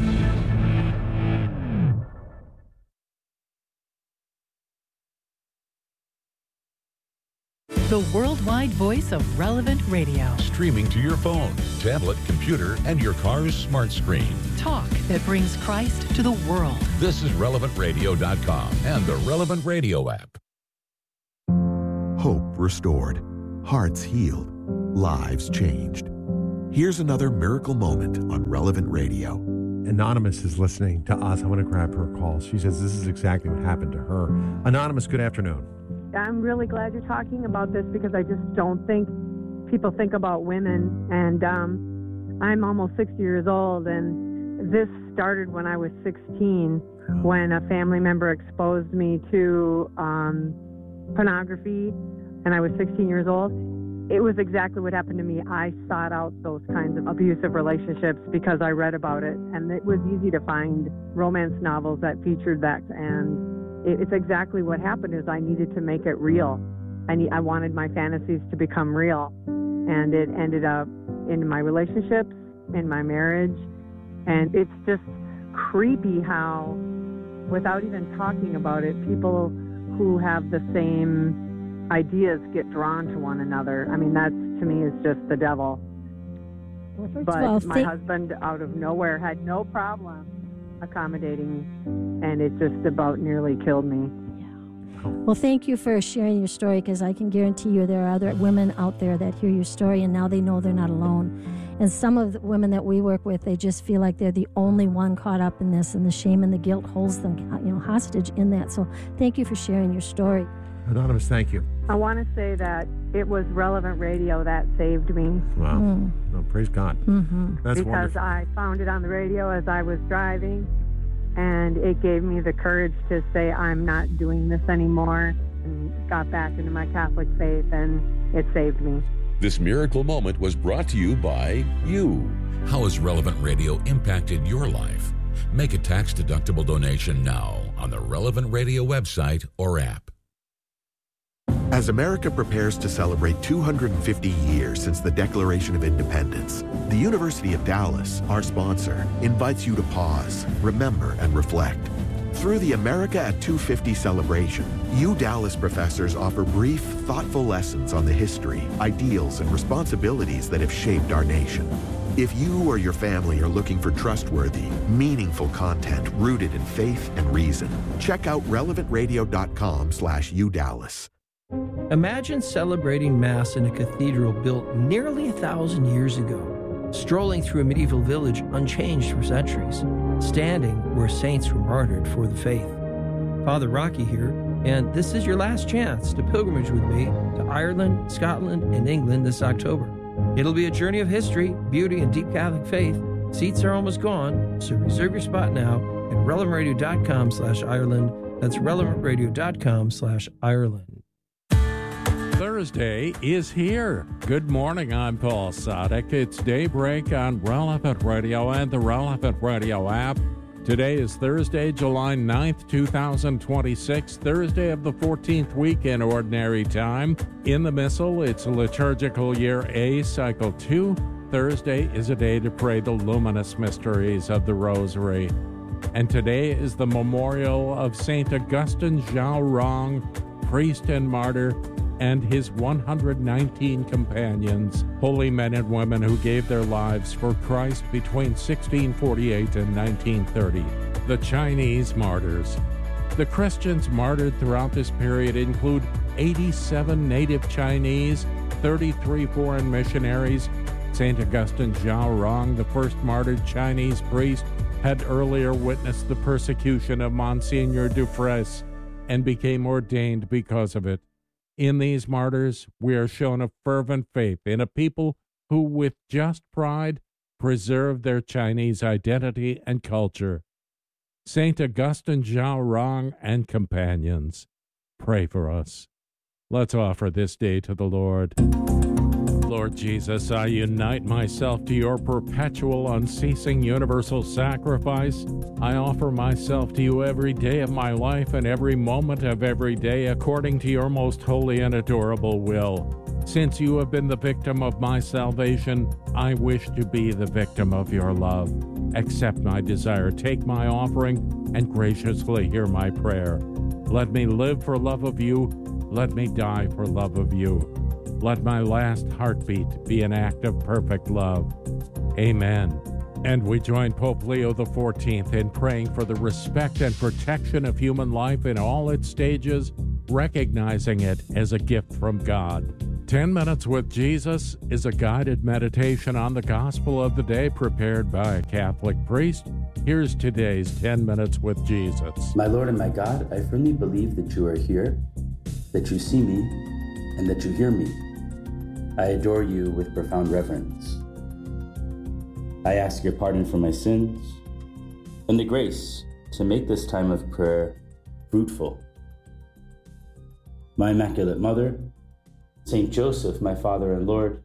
The worldwide voice of Relevant Radio. Streaming to your phone, tablet, computer, and your car's smart screen. Talk that brings Christ to the world. This is relevant radio dot com and the Relevant Radio app. Hope restored, hearts healed, lives changed. Here's another miracle moment on Relevant Radio. Anonymous is listening to us. I want to grab her call. She says this is exactly what happened to her. Anonymous, good afternoon. I'm really glad you're talking about this because I just don't think people think about women. And um, I'm almost sixty years old, and this started when I was sixteen, when a family member exposed me to um, pornography, and I was sixteen years old. It was exactly what happened to me. I sought out those kinds of abusive relationships because I read about it, and it was easy to find romance novels that featured that, and it's exactly what happened is I needed to make it real. I need, I wanted my fantasies to become real. And it ended up in my relationships, in my marriage. And it's just creepy how, without even talking about it, people who have the same ideas get drawn to one another. I mean, that to me is just the devil. Well, first but of all, my think- husband, out of nowhere, had no problem accommodating, and it just about nearly killed me. Well, thank you for sharing your story, because I can guarantee you there are other women out there that hear your story and now they know they're not alone. And some of the women that we work with, they just feel like they're the only one caught up in this, and the shame and the guilt holds them, you know, hostage in that. So thank you for sharing your story. Anonymous, thank you. I want to say that it was Relevant Radio that saved me. Wow. Mm. Well, praise God. Mm-hmm. That's because wonderful. I found it on the radio as I was driving, and it gave me the courage to say I'm not doing this anymore, and got back into my Catholic faith, and it saved me. This miracle moment was brought to you by you. How has Relevant Radio impacted your life? Make a tax-deductible donation now on the Relevant Radio website or app. As America prepares to celebrate two hundred fifty years since the Declaration of Independence, the University of Dallas, our sponsor, invites you to pause, remember, and reflect. Through the America at two fifty celebration, U Dallas professors offer brief, thoughtful lessons on the history, ideals, and responsibilities that have shaped our nation. If you or your family are looking for trustworthy, meaningful content rooted in faith and reason, check out relevant radio dot com slash U Dallas. Imagine celebrating Mass in a cathedral built nearly a thousand years ago, strolling through a medieval village unchanged for centuries, standing where saints were martyred for the faith. Father Rocky here, and this is your last chance to pilgrimage with me to Ireland, Scotland, and England this October. It'll be a journey of history, beauty, and deep Catholic faith. Seats are almost gone, so reserve your spot now at relevant radio dot com slash Ireland. That's relevant radio dot com slash Ireland. Thursday is here. Good morning, I'm Paul Sadek. It's Daybreak on Relevant Radio and the Relevant Radio app. Today is Thursday, July ninth, two thousand twenty-six, Thursday of the fourteenth week in Ordinary Time. In the Missal, it's liturgical year A, cycle two. Thursday is a day to pray the luminous mysteries of the Rosary. And today is the memorial of Saint Augustine Zhao Rong, priest and martyr, and his one hundred nineteen companions, holy men and women who gave their lives for Christ between sixteen forty-eight and nineteen thirty, the Chinese martyrs. The Christians martyred throughout this period include eighty-seven native Chinese, thirty-three foreign missionaries. Saint Augustine Zhao Rong, the first martyred Chinese priest, had earlier witnessed the persecution of Monsignor Dufresne and became ordained because of it. In these martyrs, we are shown a fervent faith in a people who, with just pride, preserve their Chinese identity and culture. Saint Augustine Zhao Rong and companions, pray for us. Let's offer this day to the Lord. Lord Jesus, I unite myself to your perpetual, unceasing, universal sacrifice. I offer myself to you every day of my life and every moment of every day according to your most holy and adorable will. Since you have been the victim of my salvation, I wish to be the victim of your love. Accept my desire, take my offering, and graciously hear my prayer. Let me live for love of you. Let me die for love of you. Let my last heartbeat be an act of perfect love. Amen. And we join Pope Leo the fourteenth in praying for the respect and protection of human life in all its stages, recognizing it as a gift from God. Ten Minutes with Jesus is a guided meditation on the gospel of the day prepared by a Catholic priest. Here's today's Ten Minutes with Jesus. My Lord and my God, I firmly believe that you are here, that you see me, and that you hear me. I adore you with profound reverence. I ask your pardon for my sins and the grace to make this time of prayer fruitful. My Immaculate Mother, Saint Joseph, my Father and Lord,